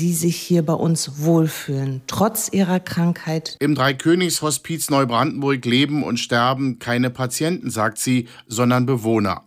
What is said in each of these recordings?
sie sich hier bei uns wohlfühlen, trotz ihrer Krankheit. Im Dreikönigshospiz Neubrandenburg leben und sterben keine Patienten, sagt sie, sondern Bewohner.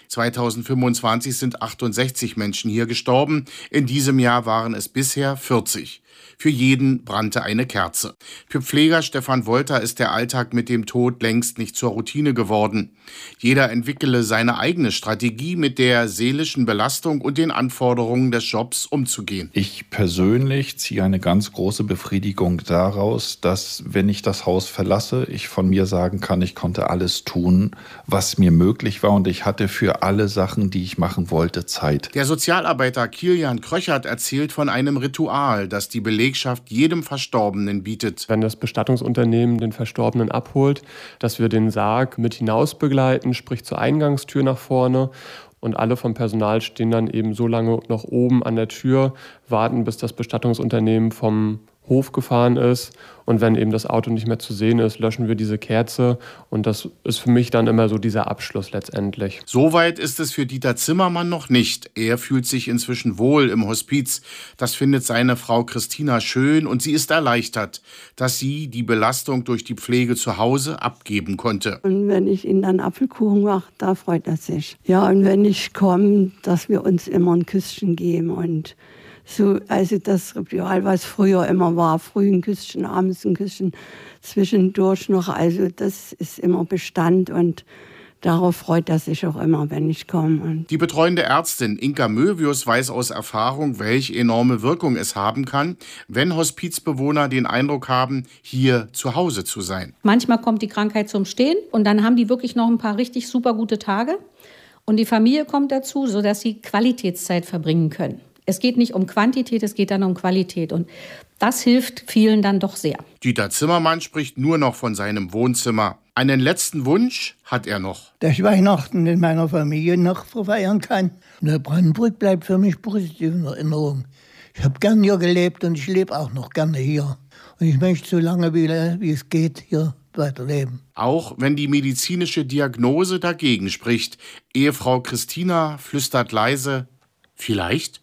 2025 sind 68 Menschen hier gestorben. In diesem Jahr waren es bisher 40. Für jeden brannte eine Kerze. Für Pfleger Stefan Wolter ist der Alltag mit dem Tod längst nicht zur Routine geworden. Jeder entwickele seine eigene Strategie, mit der seelischen Belastung und den Anforderungen des Jobs umzugehen. Ich persönlich ziehe eine ganz große Befriedigung daraus, dass, wenn ich das Haus verlasse, ich von mir sagen kann, ich konnte alles tun, was mir möglich war, und ich hatte für alle Sachen, die ich machen wollte, Zeit. Der Sozialarbeiter Kilian Kröchert erzählt von einem Ritual, das die Belegschaft jedem Verstorbenen bietet. Wenn das Bestattungsunternehmen den Verstorbenen abholt, dass wir den Sarg mit hinaus begleiten, sprich zur Eingangstür nach vorne. Und alle vom Personal stehen dann eben so lange noch oben an der Tür, warten, bis das Bestattungsunternehmen vom Hof gefahren ist. Und wenn eben das Auto nicht mehr zu sehen ist, löschen wir diese Kerze. Und das ist für mich dann immer so dieser Abschluss letztendlich. Soweit ist es für Dieter Zimmermann noch nicht. Er fühlt sich inzwischen wohl im Hospiz. Das findet seine Frau Christina schön, und sie ist erleichtert, dass sie die Belastung durch die Pflege zu Hause abgeben konnte. Und wenn ich ihnen dann Apfelkuchen mache, da freut er sich. Ja, und wenn ich komme, dass wir uns immer ein Küsschen geben und so, also das Ritual, was früher immer war, früh ein Küsschen, abends ein Küsschen, zwischendurch noch, also das ist immer Bestand, und darauf freut er sich auch immer, wenn ich komme. Und die betreuende Ärztin Inka Mövius weiß aus Erfahrung, welche enorme Wirkung es haben kann, wenn Hospizbewohner den Eindruck haben, hier zu Hause zu sein. Manchmal kommt die Krankheit zum Stehen und dann haben die wirklich noch ein paar richtig super gute Tage. Und die Familie kommt dazu, sodass sie Qualitätszeit verbringen können. Es geht nicht um Quantität, es geht dann um Qualität. Und das hilft vielen dann doch sehr. Dieter Zimmermann spricht nur noch von seinem Wohnzimmer. Einen letzten Wunsch hat er noch. Dass ich Weihnachten mit meiner Familie noch feiern kann. Neubrandenburg bleibt für mich positiv in Erinnerung. Ich habe gern hier gelebt und ich lebe auch noch gerne hier. Und ich möchte so lange wie es geht hier weiterleben. Auch wenn die medizinische Diagnose dagegen spricht. Ehefrau Christina flüstert leise, vielleicht?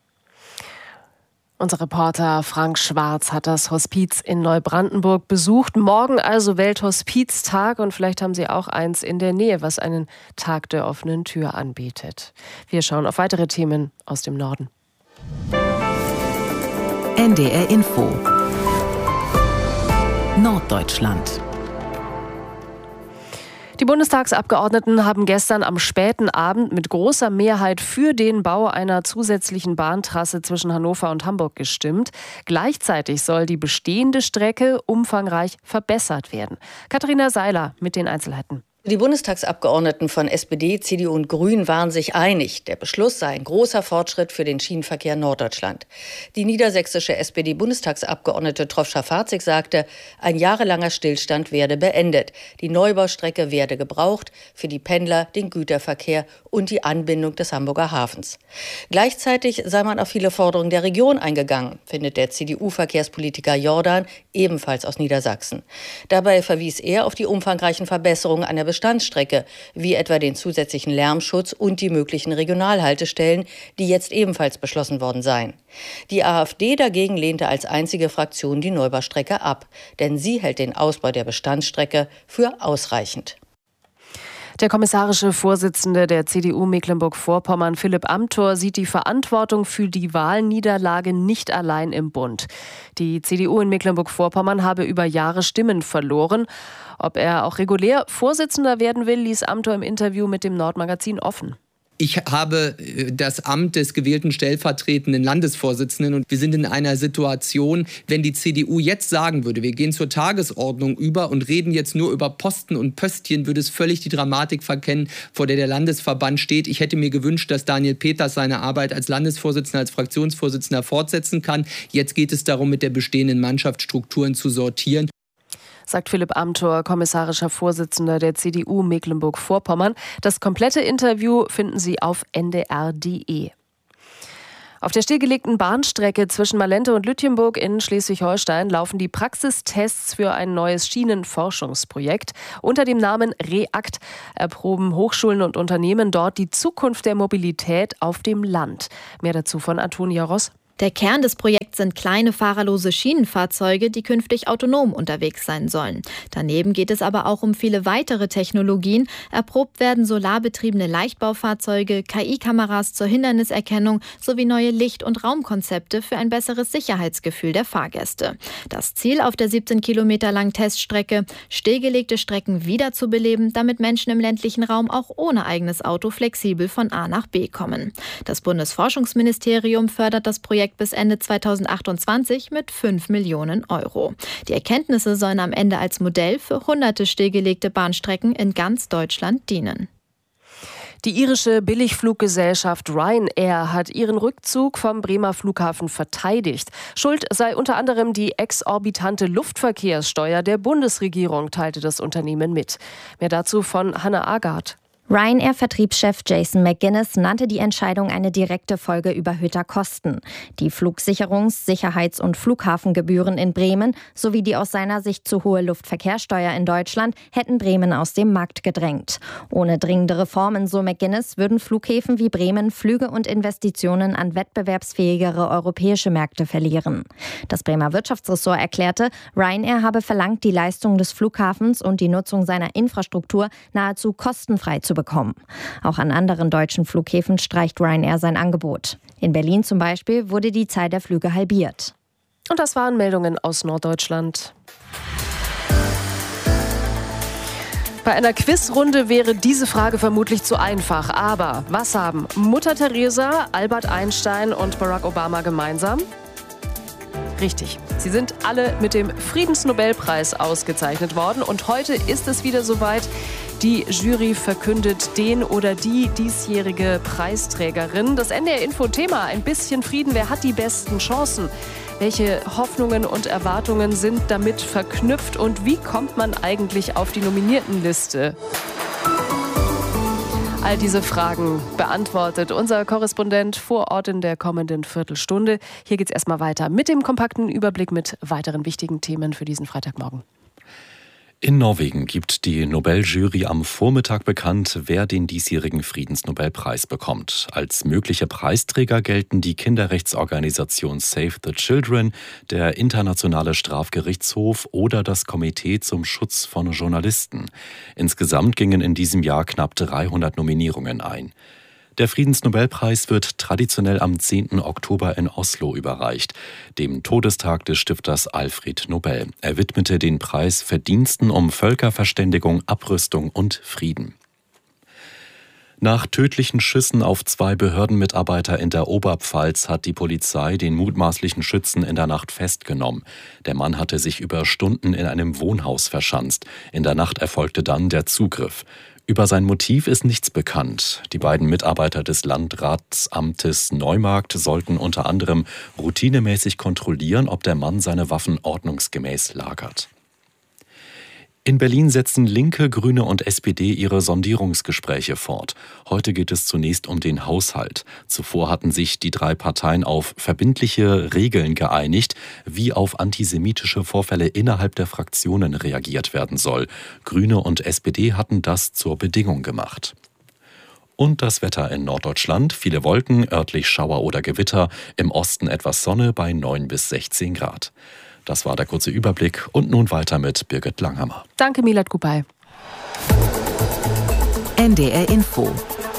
Unser Reporter Frank Schwarz hat das Hospiz in Neubrandenburg besucht. Morgen also Welthospiztag, und vielleicht haben Sie auch eins in der Nähe, was einen Tag der offenen Tür anbietet. Wir schauen auf weitere Themen aus dem Norden. NDR Info Norddeutschland. Die Bundestagsabgeordneten haben gestern am späten Abend mit großer Mehrheit für den Bau einer zusätzlichen Bahntrasse zwischen Hannover und Hamburg gestimmt. Gleichzeitig soll die bestehende Strecke umfangreich verbessert werden. Katharina Seiler mit den Einzelheiten. Die Bundestagsabgeordneten von SPD, CDU und Grünen waren sich einig. Der Beschluss sei ein großer Fortschritt für den Schienenverkehr in Norddeutschland. Die niedersächsische SPD-Bundestagsabgeordnete Troschka-Farzig sagte, ein jahrelanger Stillstand werde beendet. Die Neubaustrecke werde gebraucht für die Pendler, den Güterverkehr und die Anbindung des Hamburger Hafens. Gleichzeitig sei man auf viele Forderungen der Region eingegangen, findet der CDU-Verkehrspolitiker Jordan, ebenfalls aus Niedersachsen. Dabei verwies er auf die umfangreichen Verbesserungen an der Bestandsstrecke, wie etwa den zusätzlichen Lärmschutz und die möglichen Regionalhaltestellen, die jetzt ebenfalls beschlossen worden seien. Die AfD dagegen lehnte als einzige Fraktion die Neubaustrecke ab, denn sie hält den Ausbau der Bestandsstrecke für ausreichend. Der kommissarische Vorsitzende der CDU Mecklenburg-Vorpommern, Philipp Amthor, sieht die Verantwortung für die Wahlniederlage nicht allein im Bund. Die CDU in Mecklenburg-Vorpommern habe über Jahre Stimmen verloren. Ob er auch regulär Vorsitzender werden will, ließ Amthor im Interview mit dem Nordmagazin offen. Ich habe das Amt des gewählten stellvertretenden Landesvorsitzenden, und wir sind in einer Situation, wenn die CDU jetzt sagen würde, wir gehen zur Tagesordnung über und reden jetzt nur über Posten und Pöstchen, würde es völlig die Dramatik verkennen, vor der der Landesverband steht. Ich hätte mir gewünscht, dass Daniel Peters seine Arbeit als Landesvorsitzender, als Fraktionsvorsitzender fortsetzen kann. Jetzt geht es darum, mit der bestehenden Mannschaft Strukturen zu sortieren. Sagt Philipp Amthor, kommissarischer Vorsitzender der CDU Mecklenburg-Vorpommern. Das komplette Interview finden Sie auf ndr.de. Auf der stillgelegten Bahnstrecke zwischen Malente und Lütjenburg in Schleswig-Holstein laufen die Praxistests für ein neues Schienenforschungsprojekt. Unter dem Namen REACT erproben Hochschulen und Unternehmen dort die Zukunft der Mobilität auf dem Land. Mehr dazu von Antonia Ross. Der Kern des Projekts sind kleine fahrerlose Schienenfahrzeuge, die künftig autonom unterwegs sein sollen. Daneben geht es aber auch um viele weitere Technologien. Erprobt werden solarbetriebene Leichtbaufahrzeuge, KI-Kameras zur Hinderniserkennung sowie neue Licht- und Raumkonzepte für ein besseres Sicherheitsgefühl der Fahrgäste. Das Ziel auf der 17 Kilometer langen Teststrecke: stillgelegte Strecken wiederzubeleben, damit Menschen im ländlichen Raum auch ohne eigenes Auto flexibel von A nach B kommen. Das Bundesforschungsministerium fördert das Projekt bis Ende 2028 mit 5 Millionen Euro. Die Erkenntnisse sollen am Ende als Modell für hunderte stillgelegte Bahnstrecken in ganz Deutschland dienen. Die irische Billigfluggesellschaft Ryanair hat ihren Rückzug vom Bremer Flughafen verteidigt. Schuld sei unter anderem die exorbitante Luftverkehrssteuer der Bundesregierung, teilte das Unternehmen mit. Mehr dazu von Hannah Agard. Ryanair-Vertriebschef Jason McGuinness nannte die Entscheidung eine direkte Folge überhöhter Kosten. Die Flugsicherungs-, Sicherheits- und Flughafengebühren in Bremen sowie die aus seiner Sicht zu hohe Luftverkehrssteuer in Deutschland hätten Bremen aus dem Markt gedrängt. Ohne dringende Reformen, so McGuinness, würden Flughäfen wie Bremen Flüge und Investitionen an wettbewerbsfähigere europäische Märkte verlieren. Das Bremer Wirtschaftsressort erklärte, Ryanair habe verlangt, die Leistung des Flughafens und die Nutzung seiner Infrastruktur nahezu kostenfrei zu bekommen. Auch an anderen deutschen Flughäfen streicht Ryanair sein Angebot. In Berlin zum Beispiel wurde die Zahl der Flüge halbiert. Und das waren Meldungen aus Norddeutschland. Bei einer Quizrunde wäre diese Frage vermutlich zu einfach. Aber was haben Mutter Teresa, Albert Einstein und Barack Obama gemeinsam? Richtig, sie sind alle mit dem Friedensnobelpreis ausgezeichnet worden. Und heute ist es wieder soweit. Die Jury verkündet den oder die diesjährige Preisträgerin. Das NDR-Info-Thema: ein bisschen Frieden. Wer hat die besten Chancen? Welche Hoffnungen und Erwartungen sind damit verknüpft? Und wie kommt man eigentlich auf die Nominiertenliste? All diese Fragen beantwortet unser Korrespondent vor Ort in der kommenden Viertelstunde. Hier geht's erstmal weiter mit dem kompakten Überblick mit weiteren wichtigen Themen für diesen Freitagmorgen. In Norwegen gibt die Nobeljury am Vormittag bekannt, wer den diesjährigen Friedensnobelpreis bekommt. Als mögliche Preisträger gelten die Kinderrechtsorganisation Save the Children, der Internationale Strafgerichtshof oder das Komitee zum Schutz von Journalisten. Insgesamt gingen in diesem Jahr knapp 300 Nominierungen ein. Der Friedensnobelpreis wird traditionell am 10. Oktober in Oslo überreicht, dem Todestag des Stifters Alfred Nobel. Er widmete den Preis Verdiensten um Völkerverständigung, Abrüstung und Frieden. Nach tödlichen Schüssen auf 2 Behördenmitarbeiter in der Oberpfalz hat die Polizei den mutmaßlichen Schützen in der Nacht festgenommen. Der Mann hatte sich über Stunden in einem Wohnhaus verschanzt. In der Nacht erfolgte dann der Zugriff. Über sein Motiv ist nichts bekannt. Die beiden Mitarbeiter des Landratsamtes Neumarkt sollten unter anderem routinemäßig kontrollieren, ob der Mann seine Waffen ordnungsgemäß lagert. In Berlin setzen Linke, Grüne und SPD ihre Sondierungsgespräche fort. Heute geht es zunächst um den Haushalt. Zuvor hatten sich die 3 Parteien auf verbindliche Regeln geeinigt, wie auf antisemitische Vorfälle innerhalb der Fraktionen reagiert werden soll. Grüne und SPD hatten das zur Bedingung gemacht. Und das Wetter in Norddeutschland: viele Wolken, örtlich Schauer oder Gewitter, im Osten etwas Sonne bei 9 bis 16 Grad. Das war der kurze Überblick und nun weiter mit Birgit Langhammer. Danke, Milad Kupay. NDR Info.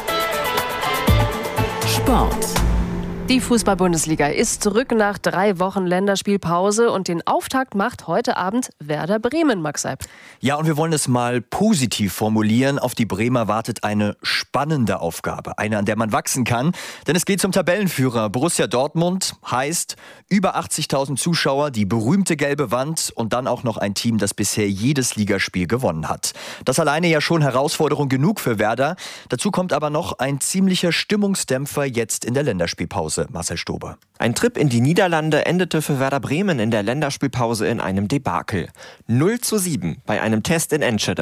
Sport. Die Fußball-Bundesliga ist zurück nach 3 Wochen Länderspielpause und den Auftakt macht heute Abend Werder Bremen, Max Seib. Ja, und wir wollen es mal positiv formulieren. Auf die Bremer wartet eine spannende Aufgabe, eine, an der man wachsen kann. Denn es geht zum Tabellenführer Borussia Dortmund, heißt über 80.000 Zuschauer, die berühmte gelbe Wand und dann auch noch ein Team, das bisher jedes Ligaspiel gewonnen hat. Das alleine ja schon Herausforderung genug für Werder. Dazu kommt aber noch ein ziemlicher Stimmungsdämpfer jetzt in der Länderspielpause. Marcel Stober. Ein Trip in die Niederlande endete für Werder Bremen in der Länderspielpause in einem Debakel. 0:7 bei einem Test in Enschede.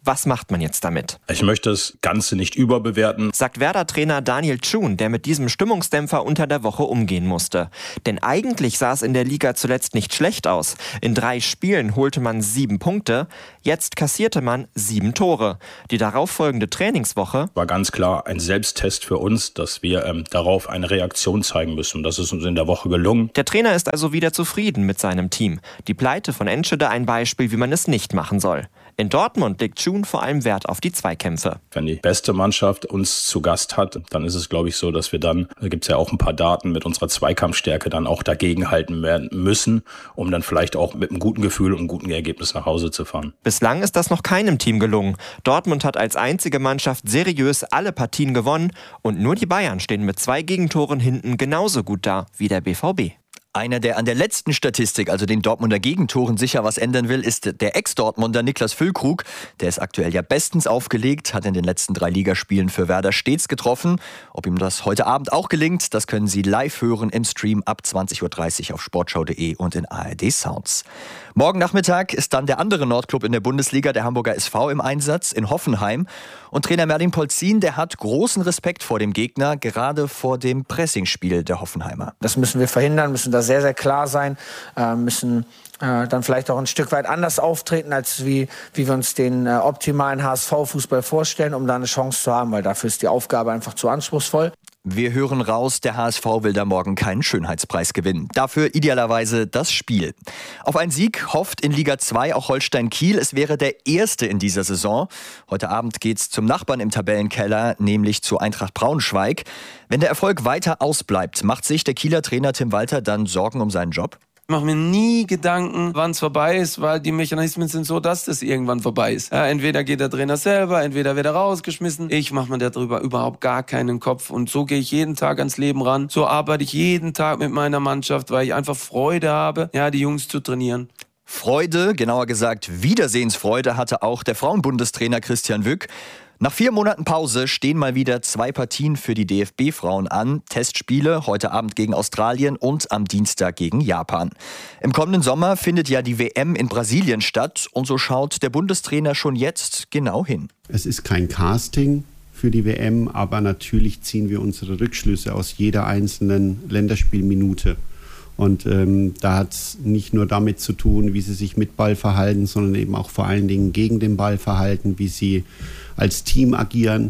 Was macht man jetzt damit? Ich möchte das Ganze nicht überbewerten, sagt Werder-Trainer Daniel Thun, der mit diesem Stimmungsdämpfer unter der Woche umgehen musste. Denn eigentlich sah es in der Liga zuletzt nicht schlecht aus. In 3 Spielen holte man 7 Punkte, jetzt kassierte man 7 Tore. Die darauffolgende Trainingswoche war ganz klar ein Selbsttest für uns, dass wir darauf eine Reaktion zeigen müssen. Das ist uns in der Woche gelungen. Der Trainer ist also wieder zufrieden mit seinem Team. Die Pleite von Enschede ein Beispiel, wie man es nicht machen soll. In Dortmund legt Thun vor allem Wert auf die Zweikämpfe. Wenn die beste Mannschaft uns zu Gast hat, dann ist es, glaube ich, so, dass wir dann, da gibt es ja auch ein paar Daten, mit unserer Zweikampfstärke dann auch dagegenhalten werden müssen, um dann vielleicht auch mit einem guten Gefühl und einem guten Ergebnis nach Hause zu fahren. Bislang ist das noch keinem Team gelungen. Dortmund hat als einzige Mannschaft seriös alle Partien gewonnen und nur die Bayern stehen mit 2 Gegentoren hinten genauso gut da wie der BVB. Einer, der an der letzten Statistik, also den Dortmunder Gegentoren, sicher was ändern will, ist der Ex-Dortmunder Niklas Füllkrug. Der ist aktuell ja bestens aufgelegt, hat in den letzten 3 Ligaspielen für Werder stets getroffen. Ob ihm das heute Abend auch gelingt, das können Sie live hören im Stream ab 20.30 Uhr auf sportschau.de und in ARD Sounds. Morgen Nachmittag ist dann der andere Nordclub in der Bundesliga, der Hamburger SV, im Einsatz in Hoffenheim. Und Trainer Merlin Polzin, der hat großen Respekt vor dem Gegner, gerade vor dem Pressingspiel der Hoffenheimer. Das müssen wir verhindern, müssen da sehr, sehr klar sein, müssen dann vielleicht auch ein Stück weit anders auftreten, als wie wir uns den optimalen HSV-Fußball vorstellen, um da eine Chance zu haben, weil dafür ist die Aufgabe einfach zu anspruchsvoll. Wir hören raus, der HSV will da morgen keinen Schönheitspreis gewinnen. Dafür idealerweise das Spiel. Auf einen Sieg hofft in Liga 2 auch Holstein Kiel. Es wäre der erste in dieser Saison. Heute Abend geht's zum Nachbarn im Tabellenkeller, nämlich zu Eintracht Braunschweig. Wenn der Erfolg weiter ausbleibt, macht sich der Kieler Trainer Tim Walter dann Sorgen um seinen Job? Ich mache mir nie Gedanken, wann es vorbei ist, weil die Mechanismen sind so, dass das irgendwann vorbei ist. Ja, entweder geht der Trainer selber, entweder wird er rausgeschmissen. Ich mache mir darüber überhaupt gar keinen Kopf. Und so gehe ich jeden Tag ans Leben ran. So arbeite ich jeden Tag mit meiner Mannschaft, weil ich einfach Freude habe, ja, die Jungs zu trainieren. Freude, genauer gesagt Wiedersehensfreude, hatte auch der Frauenbundestrainer Christian Wück. Nach 4 Monaten Pause stehen mal wieder 2 Partien für die DFB-Frauen an. Testspiele heute Abend gegen Australien und am Dienstag gegen Japan. Im kommenden Sommer findet ja die WM in Brasilien statt und so schaut der Bundestrainer schon jetzt genau hin. Es ist kein Casting für die WM, aber natürlich ziehen wir unsere Rückschlüsse aus jeder einzelnen Länderspielminute. Und da hat es nicht nur damit zu tun, wie sie sich mit Ball verhalten, sondern eben auch vor allen Dingen gegen den Ball verhalten, wie sie als Team agieren,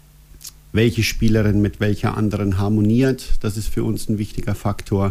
welche Spielerin mit welcher anderen harmoniert. Das ist für uns ein wichtiger Faktor.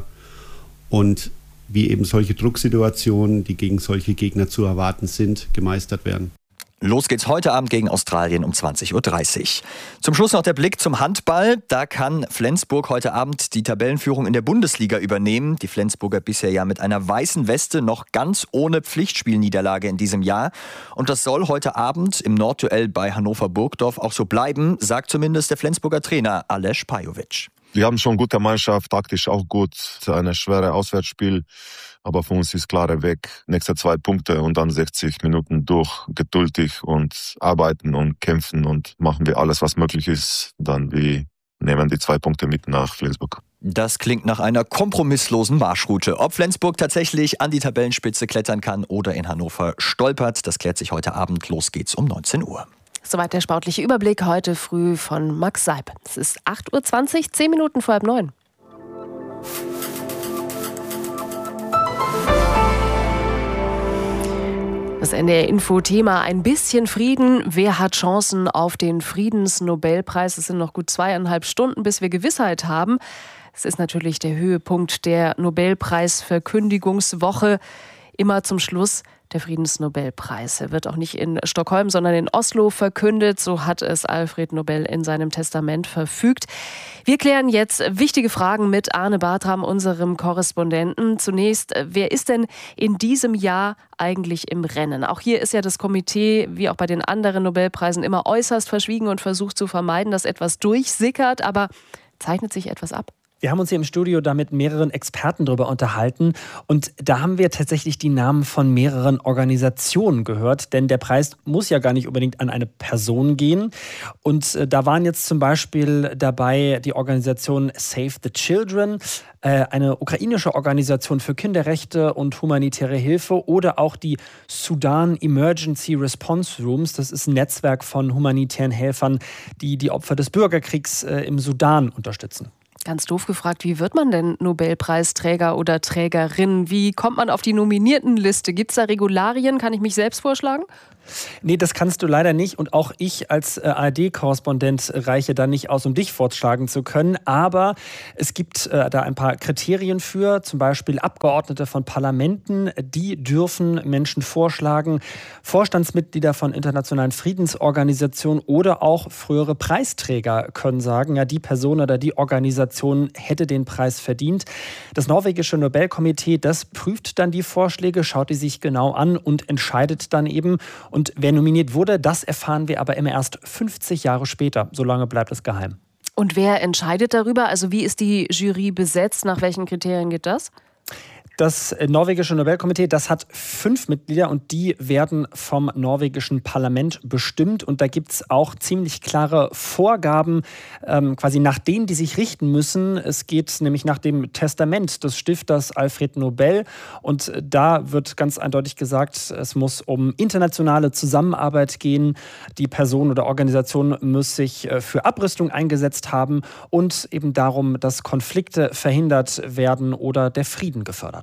Und wie eben solche Drucksituationen, die gegen solche Gegner zu erwarten sind, gemeistert werden. Los geht's heute Abend gegen Australien um 20.30 Uhr. Zum Schluss noch der Blick zum Handball. Da kann Flensburg heute Abend die Tabellenführung in der Bundesliga übernehmen. Die Flensburger bisher ja mit einer weißen Weste noch ganz ohne Pflichtspielniederlage in diesem Jahr. Und das soll heute Abend im Nordduell bei Hannover-Burgdorf auch so bleiben, sagt zumindest der Flensburger Trainer Aleš Pajovic. Wir haben schon gute Mannschaft, taktisch auch gut, eine schwere Auswärtsspiel. Aber für uns ist klarer Weg, nächste 2 Punkte und dann 60 Minuten durch, geduldig und arbeiten und kämpfen und machen wir alles, was möglich ist. Dann wir nehmen die 2 Punkte mit nach Flensburg. Das klingt nach einer kompromisslosen Marschroute. Ob Flensburg tatsächlich an die Tabellenspitze klettern kann oder in Hannover stolpert, das klärt sich heute Abend. Los geht's um 19 Uhr. Soweit der sportliche Überblick heute früh von Max Seib. Es ist 8.20 Uhr, 10 Minuten vor 8:30. Das NDR-Info-Thema: ein bisschen Frieden. Wer hat Chancen auf den Friedensnobelpreis? Es sind noch gut 2,5 Stunden, bis wir Gewissheit haben. Es ist natürlich der Höhepunkt der Nobelpreisverkündigungswoche. Immer zum Schluss der Friedensnobelpreis. Er wird auch nicht in Stockholm, sondern in Oslo verkündet. So hat es Alfred Nobel in seinem Testament verfügt. Wir klären jetzt wichtige Fragen mit Arne Bartram, unserem Korrespondenten. Zunächst, wer ist denn in diesem Jahr eigentlich im Rennen? Auch hier ist ja das Komitee, wie auch bei den anderen Nobelpreisen, immer äußerst verschwiegen und versucht zu vermeiden, dass etwas durchsickert. Aber zeichnet sich etwas ab? Wir haben uns hier im Studio da mit mehreren Experten darüber unterhalten und da haben wir tatsächlich die Namen von mehreren Organisationen gehört, denn der Preis muss ja gar nicht unbedingt an eine Person gehen. Und da waren jetzt zum Beispiel dabei die Organisation Save the Children, eine ukrainische Organisation für Kinderrechte und humanitäre Hilfe oder auch die Sudan Emergency Response Rooms. Das ist ein Netzwerk von humanitären Helfern, die die Opfer des Bürgerkriegs im Sudan unterstützen. Ganz doof gefragt, wie wird man denn Nobelpreisträger oder Trägerin? Wie kommt man auf die Nominiertenliste? Gibt es da Regularien? Kann ich mich selbst vorschlagen? Nee, das kannst du leider nicht. Und auch ich als ARD-Korrespondent reiche da nicht aus, um dich vorschlagen zu können. Aber es gibt da ein paar Kriterien für, zum Beispiel Abgeordnete von Parlamenten, die dürfen Menschen vorschlagen, Vorstandsmitglieder von internationalen Friedensorganisationen oder auch frühere Preisträger können sagen, ja, die Person oder die Organisation hätte den Preis verdient. Das norwegische Nobelkomitee, das prüft dann die Vorschläge, schaut die sich genau an und entscheidet dann eben. Und wer nominiert wurde, das erfahren wir aber immer erst 50 Jahre später. So lange bleibt es geheim. Und wer entscheidet darüber? Also wie ist die Jury besetzt? Nach welchen Kriterien geht das? Das norwegische Nobelkomitee, das hat 5 Mitglieder und die werden vom norwegischen Parlament bestimmt. Und da gibt es auch ziemlich klare Vorgaben, quasi nach denen die sich richten müssen. Es geht nämlich nach dem Testament des Stifters Alfred Nobel. Und da wird ganz eindeutig gesagt, es muss um internationale Zusammenarbeit gehen. Die Person oder Organisation muss sich für Abrüstung eingesetzt haben und eben darum, dass Konflikte verhindert werden oder der Frieden gefördert.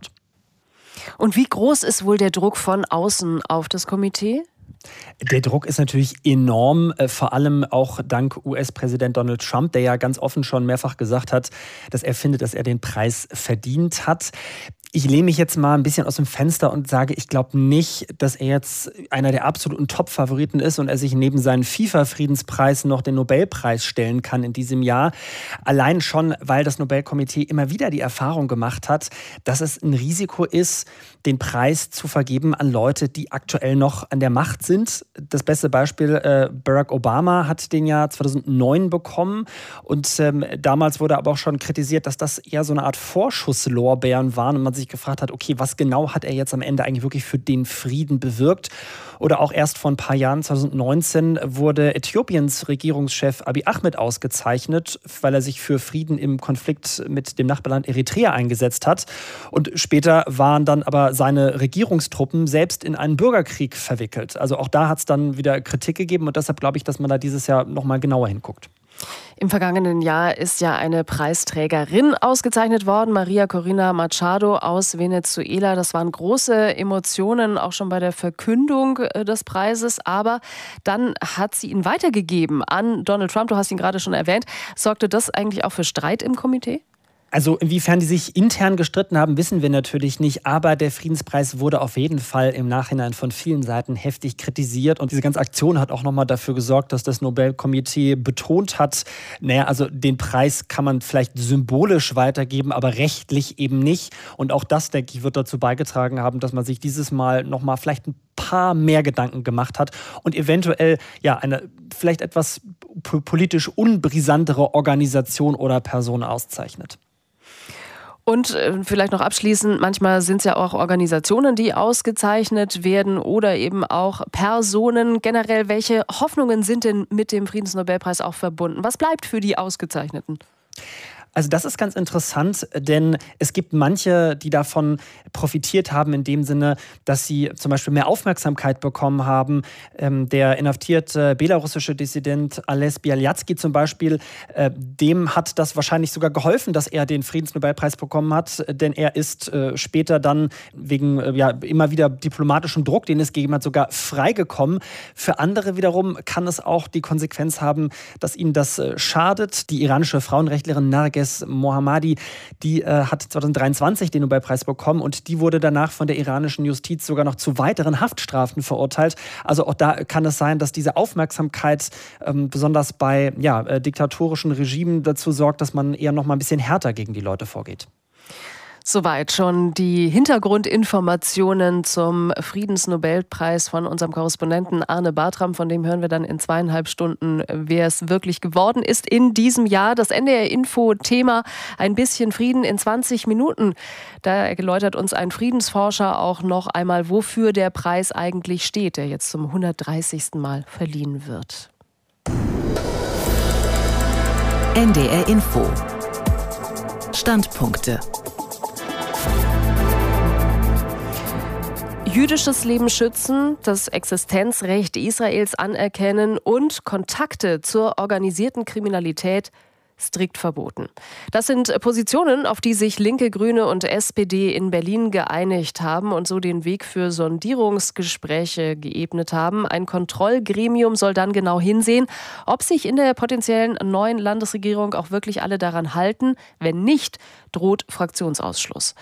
Und wie groß ist wohl der Druck von außen auf das Komitee? Der Druck ist natürlich enorm, vor allem auch dank US-Präsident Donald Trump, der ja ganz offen schon mehrfach gesagt hat, dass er findet, dass er den Preis verdient hat. Ich lehne mich jetzt mal ein bisschen aus dem Fenster und sage, ich glaube nicht, dass er jetzt einer der absoluten Top-Favoriten ist und er sich neben seinen FIFA-Friedenspreis noch den Nobelpreis stellen kann in diesem Jahr. Allein schon, weil das Nobelkomitee immer wieder die Erfahrung gemacht hat, dass es ein Risiko ist, den Preis zu vergeben an Leute, die aktuell noch an der Macht sind. Das beste Beispiel, Barack Obama hat den ja 2009 bekommen und damals wurde aber auch schon kritisiert, dass das eher so eine Art Vorschusslorbeeren waren und man sich gefragt hat, okay, was genau hat er jetzt am Ende eigentlich wirklich für den Frieden bewirkt? Oder auch erst vor ein paar Jahren, 2019, wurde Äthiopiens Regierungschef Abiy Ahmed ausgezeichnet, weil er sich für Frieden im Konflikt mit dem Nachbarland Eritrea eingesetzt hat. Und später waren dann aber seine Regierungstruppen selbst in einen Bürgerkrieg verwickelt. Also auch da hat es dann wieder Kritik gegeben und deshalb glaube ich, dass man da dieses Jahr nochmal genauer hinguckt. Im vergangenen Jahr ist ja eine Preisträgerin ausgezeichnet worden, Maria Corina Machado aus Venezuela. Das waren große Emotionen, auch schon bei der Verkündung des Preises. Aber dann hat sie ihn weitergegeben an Donald Trump. Du hast ihn gerade schon erwähnt. Sorgte das eigentlich auch für Streit im Komitee? Also inwiefern die sich intern gestritten haben, wissen wir natürlich nicht. Aber der Friedenspreis wurde auf jeden Fall im Nachhinein von vielen Seiten heftig kritisiert. Und diese ganze Aktion hat auch nochmal dafür gesorgt, dass das Nobelkomitee betont hat, naja, also den Preis kann man vielleicht symbolisch weitergeben, aber rechtlich eben nicht. Und auch das, denke ich, wird dazu beigetragen haben, dass man sich dieses Mal nochmal vielleicht ein paar mehr Gedanken gemacht hat und eventuell ja eine vielleicht etwas politisch unbrisantere Organisation oder Person auszeichnet. Und vielleicht noch abschließend, manchmal sind es ja auch Organisationen, die ausgezeichnet werden oder eben auch Personen. Generell, welche Hoffnungen sind denn mit dem Friedensnobelpreis auch verbunden? Was bleibt für die Ausgezeichneten? Also das ist ganz interessant, denn es gibt manche, die davon profitiert haben in dem Sinne, dass sie zum Beispiel mehr Aufmerksamkeit bekommen haben. Der inhaftierte belarussische Dissident Ales Bialyatsky zum Beispiel, dem hat das wahrscheinlich sogar geholfen, dass er den Friedensnobelpreis bekommen hat, denn er ist später dann wegen immer wieder diplomatischem Druck, den es gegeben hat, sogar freigekommen. Für andere wiederum kann es auch die Konsequenz haben, dass ihnen das schadet. Die iranische Frauenrechtlerin Narges Mohammadi, die hat 2023 den Nobelpreis bekommen und die wurde danach von der iranischen Justiz sogar noch zu weiteren Haftstrafen verurteilt. Also auch da kann es sein, dass diese Aufmerksamkeit besonders bei diktatorischen Regimen dazu sorgt, dass man eher noch mal ein bisschen härter gegen die Leute vorgeht. Soweit schon die Hintergrundinformationen zum Friedensnobelpreis von unserem Korrespondenten Arne Bartram. Von dem hören wir dann in 2,5 Stunden, wer es wirklich geworden ist in diesem Jahr. Das NDR-Info-Thema ein bisschen Frieden in 20 Minuten. Da erläutert uns ein Friedensforscher auch noch einmal, wofür der Preis eigentlich steht, der jetzt zum 130. Mal verliehen wird. NDR-Info. Standpunkte. Jüdisches Leben schützen, das Existenzrecht Israels anerkennen und Kontakte zur organisierten Kriminalität strikt verboten. Das sind Positionen, auf die sich Linke, Grüne und SPD in Berlin geeinigt haben und so den Weg für Sondierungsgespräche geebnet haben. Ein Kontrollgremium soll dann genau hinsehen, ob sich in der potenziellen neuen Landesregierung auch wirklich alle daran halten. Wenn nicht, droht Fraktionsausschluss.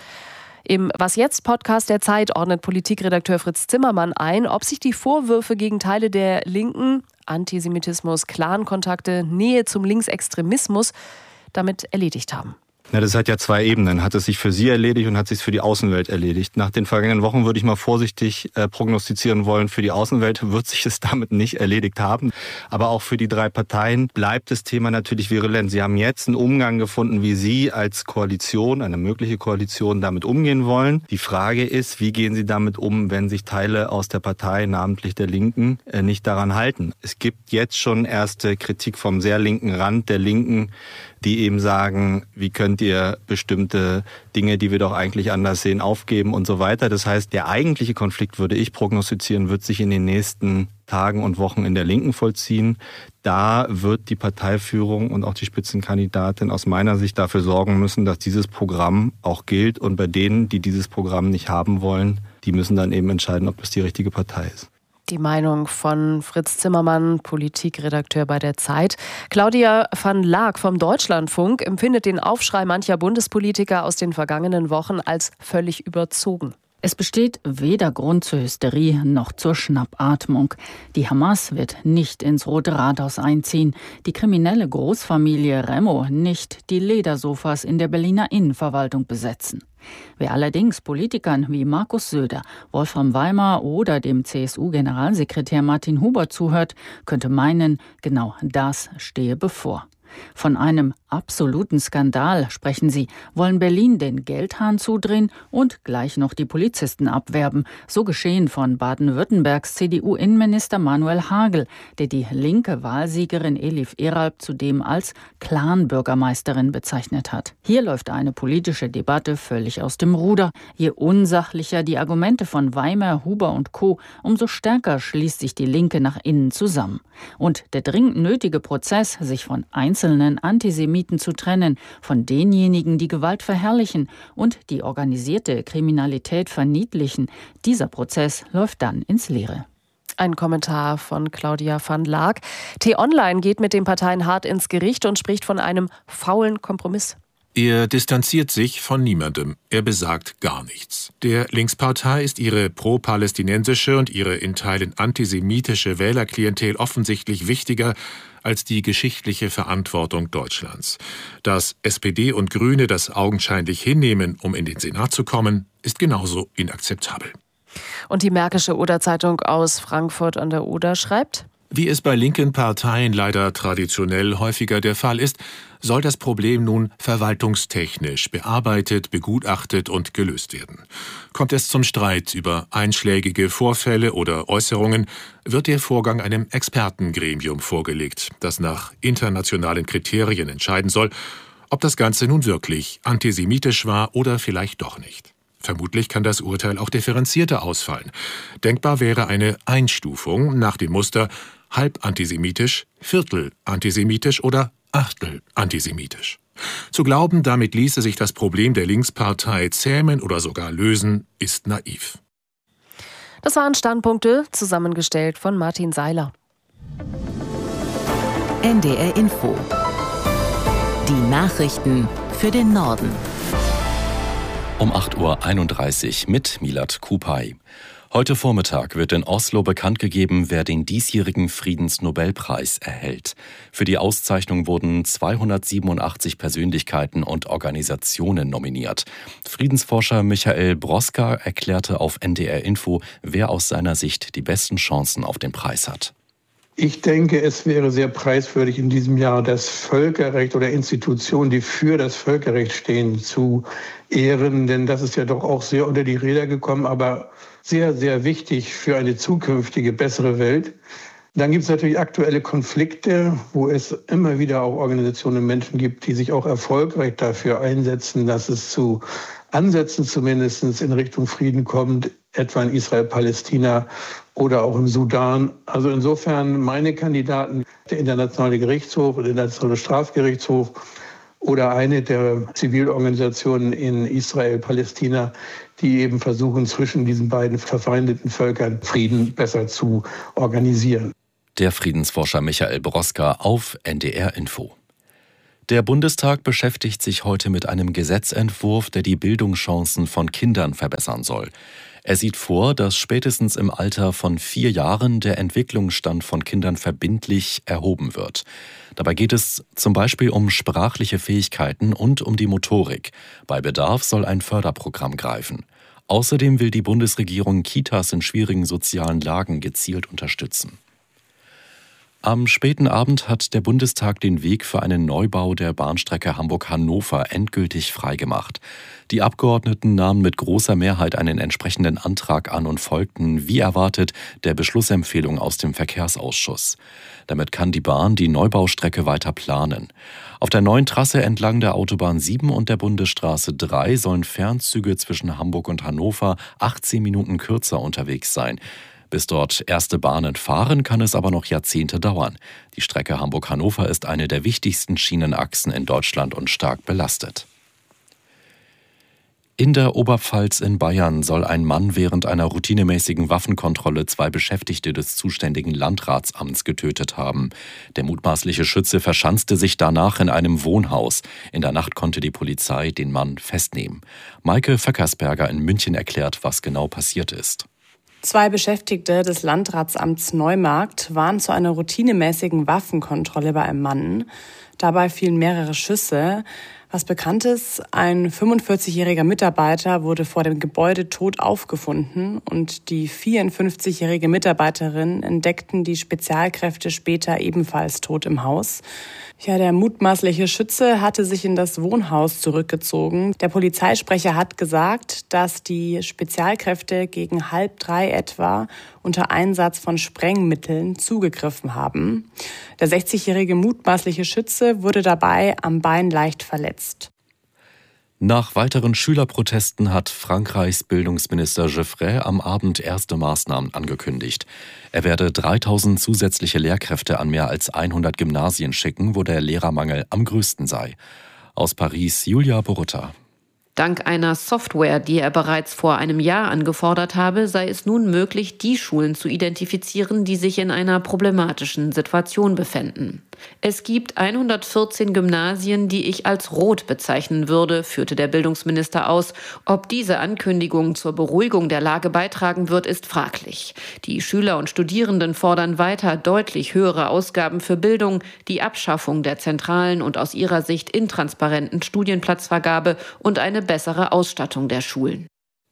Im Was jetzt Podcast der Zeit ordnet Politikredakteur Fritz Zimmermann ein, ob sich die Vorwürfe gegen Teile der Linken, Antisemitismus, Clankontakte, Nähe zum Linksextremismus damit erledigt haben. Ja, das hat ja zwei Ebenen. Hat es sich für Sie erledigt und hat es sich für die Außenwelt erledigt. Nach den vergangenen Wochen würde ich mal vorsichtig prognostizieren wollen, für die Außenwelt wird sich es damit nicht erledigt haben. Aber auch für die drei Parteien bleibt das Thema natürlich virulent. Sie haben jetzt einen Umgang gefunden, wie Sie als Koalition, eine mögliche Koalition, damit umgehen wollen. Die Frage ist, wie gehen Sie damit um, wenn sich Teile aus der Partei, namentlich der Linken, nicht daran halten? Es gibt jetzt schon erste Kritik vom sehr linken Rand der Linken, die eben sagen, wie könnt ihr bestimmte Dinge, die wir doch eigentlich anders sehen, aufgeben und so weiter. Das heißt, der eigentliche Konflikt, würde ich prognostizieren, wird sich in den nächsten Tagen und Wochen in der Linken vollziehen. Da wird die Parteiführung und auch die Spitzenkandidatin aus meiner Sicht dafür sorgen müssen, dass dieses Programm auch gilt. Und bei denen, die dieses Programm nicht haben wollen, die müssen dann eben entscheiden, ob das die richtige Partei ist. Die Meinung von Fritz Zimmermann, Politikredakteur bei der Zeit. Claudia van Laak vom Deutschlandfunk empfindet den Aufschrei mancher Bundespolitiker aus den vergangenen Wochen als völlig überzogen. Es besteht weder Grund zur Hysterie noch zur Schnappatmung. Die Hamas wird nicht ins Rote Rathaus einziehen, die kriminelle Großfamilie Remo nicht die Ledersofas in der Berliner Innenverwaltung besetzen. Wer allerdings Politikern wie Markus Söder, Wolfram Weimar oder dem CSU-Generalsekretär Martin Huber zuhört, könnte meinen, genau das stehe bevor. Von einem absoluten Skandal sprechen sie, wollen Berlin den Geldhahn zudrehen und gleich noch die Polizisten abwerben. So geschehen von Baden-Württembergs CDU-Innenminister Manuel Hagel, der die linke Wahlsiegerin Elif Eralp zudem als Clan-Bürgermeisterin bezeichnet hat. Hier läuft eine politische Debatte völlig aus dem Ruder. Je unsachlicher die Argumente von Weimar, Huber und Co., umso stärker schließt sich die Linke nach innen zusammen. Und der dringend nötige Prozess, sich von einzelnen Antisemiten zu trennen, von denjenigen, die Gewalt verherrlichen und die organisierte Kriminalität verniedlichen. Dieser Prozess läuft dann ins Leere. Ein Kommentar von Claudia van Laak. T-Online geht mit den Parteien hart ins Gericht und spricht von einem faulen Kompromiss. Er distanziert sich von niemandem. Er besagt gar nichts. Der Linkspartei ist ihre pro-palästinensische und ihre in Teilen antisemitische Wählerklientel offensichtlich wichtiger als die geschichtliche Verantwortung Deutschlands. Dass SPD und Grüne das augenscheinlich hinnehmen, um in den Senat zu kommen, ist genauso inakzeptabel. Und die Märkische Oder-Zeitung aus Frankfurt an der Oder schreibt: Wie es bei linken Parteien leider traditionell häufiger der Fall ist, soll das Problem nun verwaltungstechnisch bearbeitet, begutachtet und gelöst werden. Kommt es zum Streit über einschlägige Vorfälle oder Äußerungen, wird der Vorgang einem Expertengremium vorgelegt, das nach internationalen Kriterien entscheiden soll, ob das Ganze nun wirklich antisemitisch war oder vielleicht doch nicht. Vermutlich kann das Urteil auch differenzierter ausfallen. Denkbar wäre eine Einstufung nach dem Muster halb antisemitisch, Viertel antisemitisch oder Achtel antisemitisch. Zu glauben, damit ließe sich das Problem der Linkspartei zähmen oder sogar lösen, ist naiv. Das waren Standpunkte, zusammengestellt von Martin Seiler. NDR Info. Die Nachrichten für den Norden. Um 8.31 Uhr mit Milad Kupay. Heute Vormittag wird in Oslo bekannt gegeben, wer den diesjährigen Friedensnobelpreis erhält. Für die Auszeichnung wurden 287 Persönlichkeiten und Organisationen nominiert. Friedensforscher Michael Broska erklärte auf NDR Info, wer aus seiner Sicht die besten Chancen auf den Preis hat. Ich denke, es wäre sehr preiswürdig in diesem Jahr, das Völkerrecht oder Institutionen, die für das Völkerrecht stehen, zu ehren. Denn das ist ja doch auch sehr unter die Räder gekommen, aber sehr, sehr wichtig für eine zukünftige, bessere Welt. Dann gibt es natürlich aktuelle Konflikte, wo es immer wieder auch Organisationen und Menschen gibt, die sich auch erfolgreich dafür einsetzen, dass es zu Ansätzen zumindest in Richtung Frieden kommt, etwa in Israel, Palästina oder auch im Sudan. Also insofern meine Kandidaten, der Internationale Gerichtshof, der Internationale Strafgerichtshof oder eine der Zivilorganisationen in Israel, Palästina, die eben versuchen, zwischen diesen beiden verfeindeten Völkern Frieden besser zu organisieren. Der Friedensforscher Michael Broska auf NDR Info. Der Bundestag beschäftigt sich heute mit einem Gesetzentwurf, der die Bildungschancen von Kindern verbessern soll. Er sieht vor, dass spätestens im Alter von 4 Jahren der Entwicklungsstand von Kindern verbindlich erhoben wird. Dabei geht es zum Beispiel um sprachliche Fähigkeiten und um die Motorik. Bei Bedarf soll ein Förderprogramm greifen. Außerdem will die Bundesregierung Kitas in schwierigen sozialen Lagen gezielt unterstützen. Am späten Abend hat der Bundestag den Weg für einen Neubau der Bahnstrecke Hamburg-Hannover endgültig freigemacht. Die Abgeordneten nahmen mit großer Mehrheit einen entsprechenden Antrag an und folgten, wie erwartet, der Beschlussempfehlung aus dem Verkehrsausschuss. Damit kann die Bahn die Neubaustrecke weiter planen. Auf der neuen Trasse entlang der Autobahn 7 und der Bundesstraße 3 sollen Fernzüge zwischen Hamburg und Hannover 18 Minuten kürzer unterwegs sein. Bis dort erste Bahnen fahren, kann es aber noch Jahrzehnte dauern. Die Strecke Hamburg-Hannover ist eine der wichtigsten Schienenachsen in Deutschland und stark belastet. In der Oberpfalz in Bayern soll ein Mann während einer routinemäßigen Waffenkontrolle 2 Beschäftigte des zuständigen Landratsamts getötet haben. Der mutmaßliche Schütze verschanzte sich danach in einem Wohnhaus. In der Nacht konnte die Polizei den Mann festnehmen. Maike Vöckersberger in München erklärt, was genau passiert ist. 2 Beschäftigte des Landratsamts Neumarkt waren zu einer routinemäßigen Waffenkontrolle bei einem Mann. Dabei fielen mehrere Schüsse. Was bekannt ist, ein 45-jähriger Mitarbeiter wurde vor dem Gebäude tot aufgefunden und die 54-jährige Mitarbeiterin entdeckten die Spezialkräfte später ebenfalls tot im Haus. Ja, der mutmaßliche Schütze hatte sich in das Wohnhaus zurückgezogen. Der Polizeisprecher hat gesagt, dass die Spezialkräfte gegen 2:30 etwa unter Einsatz von Sprengmitteln zugegriffen haben. Der 60-jährige mutmaßliche Schütze wurde dabei am Bein leicht verletzt. Nach weiteren Schülerprotesten hat Frankreichs Bildungsminister Geoffrey am Abend erste Maßnahmen angekündigt. Er werde 3000 zusätzliche Lehrkräfte an mehr als 100 Gymnasien schicken, wo der Lehrermangel am größten sei. Aus Paris Julia Borutta. Dank einer Software, die er bereits vor einem Jahr angefordert habe, sei es nun möglich, die Schulen zu identifizieren, die sich in einer problematischen Situation befänden. Es gibt 114 Gymnasien, die ich als rot bezeichnen würde, führte der Bildungsminister aus. Ob diese Ankündigung zur Beruhigung der Lage beitragen wird, ist fraglich. Die Schüler und Studierenden fordern weiter deutlich höhere Ausgaben für Bildung, die Abschaffung der zentralen und aus ihrer Sicht intransparenten Studienplatzvergabe und eine bessere Ausstattung der Schulen.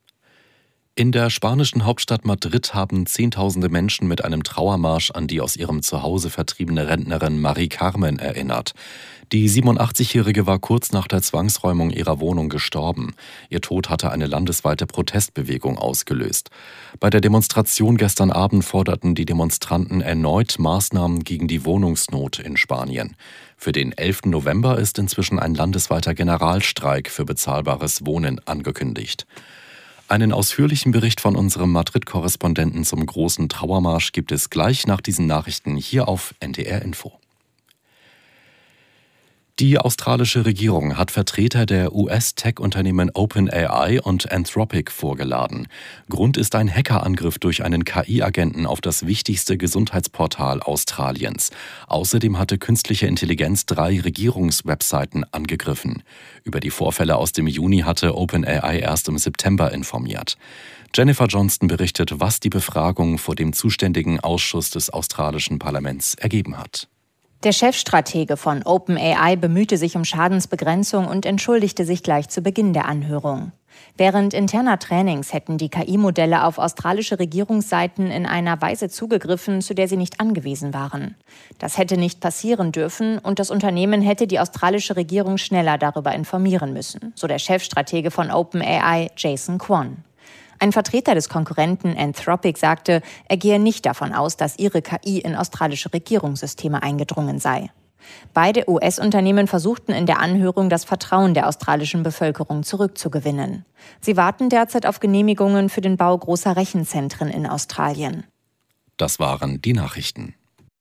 In der spanischen Hauptstadt Madrid haben Zehntausende Menschen mit einem Trauermarsch an die aus ihrem Zuhause vertriebene Rentnerin Mari Carmen erinnert. Die 87-Jährige war kurz nach der Zwangsräumung ihrer Wohnung gestorben. Ihr Tod hatte eine landesweite Protestbewegung ausgelöst. Bei der Demonstration gestern Abend forderten die Demonstranten erneut Maßnahmen gegen die Wohnungsnot in Spanien. Für den 11. November ist inzwischen ein landesweiter Generalstreik für bezahlbares Wohnen angekündigt. Einen ausführlichen Bericht von unserem Madrid-Korrespondenten zum großen Trauermarsch gibt es gleich nach diesen Nachrichten hier auf NDR Info. Die australische Regierung hat Vertreter der US-Tech-Unternehmen OpenAI und Anthropic vorgeladen. Grund ist ein Hackerangriff durch einen KI-Agenten auf das wichtigste Gesundheitsportal Australiens. Außerdem hatte künstliche Intelligenz 3 Regierungswebseiten angegriffen. Über die Vorfälle aus dem Juni hatte OpenAI erst im September informiert. Jennifer Johnston berichtet, was die Befragung vor dem zuständigen Ausschuss des australischen Parlaments ergeben hat. Der Chefstratege von OpenAI bemühte sich um Schadensbegrenzung und entschuldigte sich gleich zu Beginn der Anhörung. Während interner Trainings hätten die KI-Modelle auf australische Regierungsseiten in einer Weise zugegriffen, zu der sie nicht angewiesen waren. Das hätte nicht passieren dürfen und das Unternehmen hätte die australische Regierung schneller darüber informieren müssen, so der Chefstratege von OpenAI, Jason Kwon. Ein Vertreter des Konkurrenten Anthropic sagte, er gehe nicht davon aus, dass ihre KI in australische Regierungssysteme eingedrungen sei. Beide US-Unternehmen versuchten in der Anhörung, das Vertrauen der australischen Bevölkerung zurückzugewinnen. Sie warten derzeit auf Genehmigungen für den Bau großer Rechenzentren in Australien. Das waren die Nachrichten.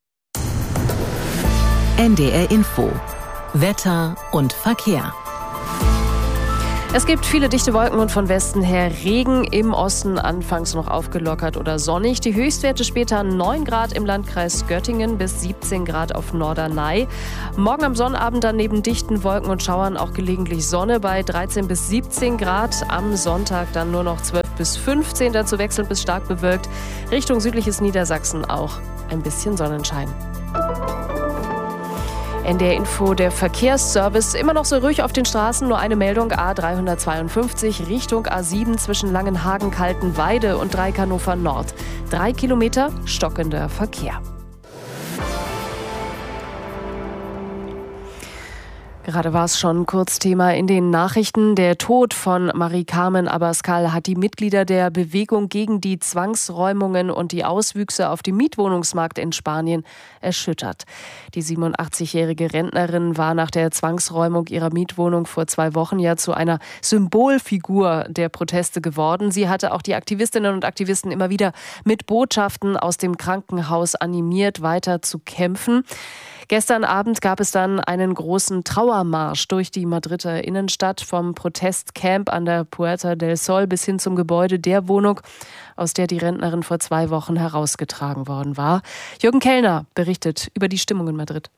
NDR Info. Wetter und Verkehr. Es gibt viele dichte Wolken und von Westen her Regen, im Osten anfangs noch aufgelockert oder sonnig. Die Höchstwerte später 9 Grad im Landkreis Göttingen bis 17 Grad auf Norderney. Morgen am Sonnabend dann neben dichten Wolken und Schauern auch gelegentlich Sonne bei 13 bis 17 Grad. Am Sonntag dann nur noch 12 bis 15, dazu wechselnd bis stark bewölkt. Richtung südliches Niedersachsen auch ein bisschen Sonnenschein. NDR Info, der Verkehrsservice. Immer noch so ruhig auf den Straßen, nur eine Meldung. A352 Richtung A7 zwischen Langenhagen, Kaltenweide und Dreieck-Hannover Nord. 3 Kilometer stockender Verkehr. Gerade war es schon kurz Thema in den Nachrichten. Der Tod von Mari-Carmen Abascal hat die Mitglieder der Bewegung gegen die Zwangsräumungen und die Auswüchse auf dem Mietwohnungsmarkt in Spanien erschüttert. Die 87-jährige Rentnerin war nach der Zwangsräumung ihrer Mietwohnung vor 2 Wochen ja zu einer Symbolfigur der Proteste geworden. Sie hatte auch die Aktivistinnen und Aktivisten immer wieder mit Botschaften aus dem Krankenhaus animiert, weiter zu kämpfen. Gestern Abend gab es dann einen großen Trauermarsch durch die Madrider Innenstadt vom Protestcamp an der Puerta del Sol bis hin zum Gebäude der Wohnung, aus der die Rentnerin vor 2 Wochen herausgetragen worden war. Jürgen Kellner berichtet über die Stimmung in Madrid.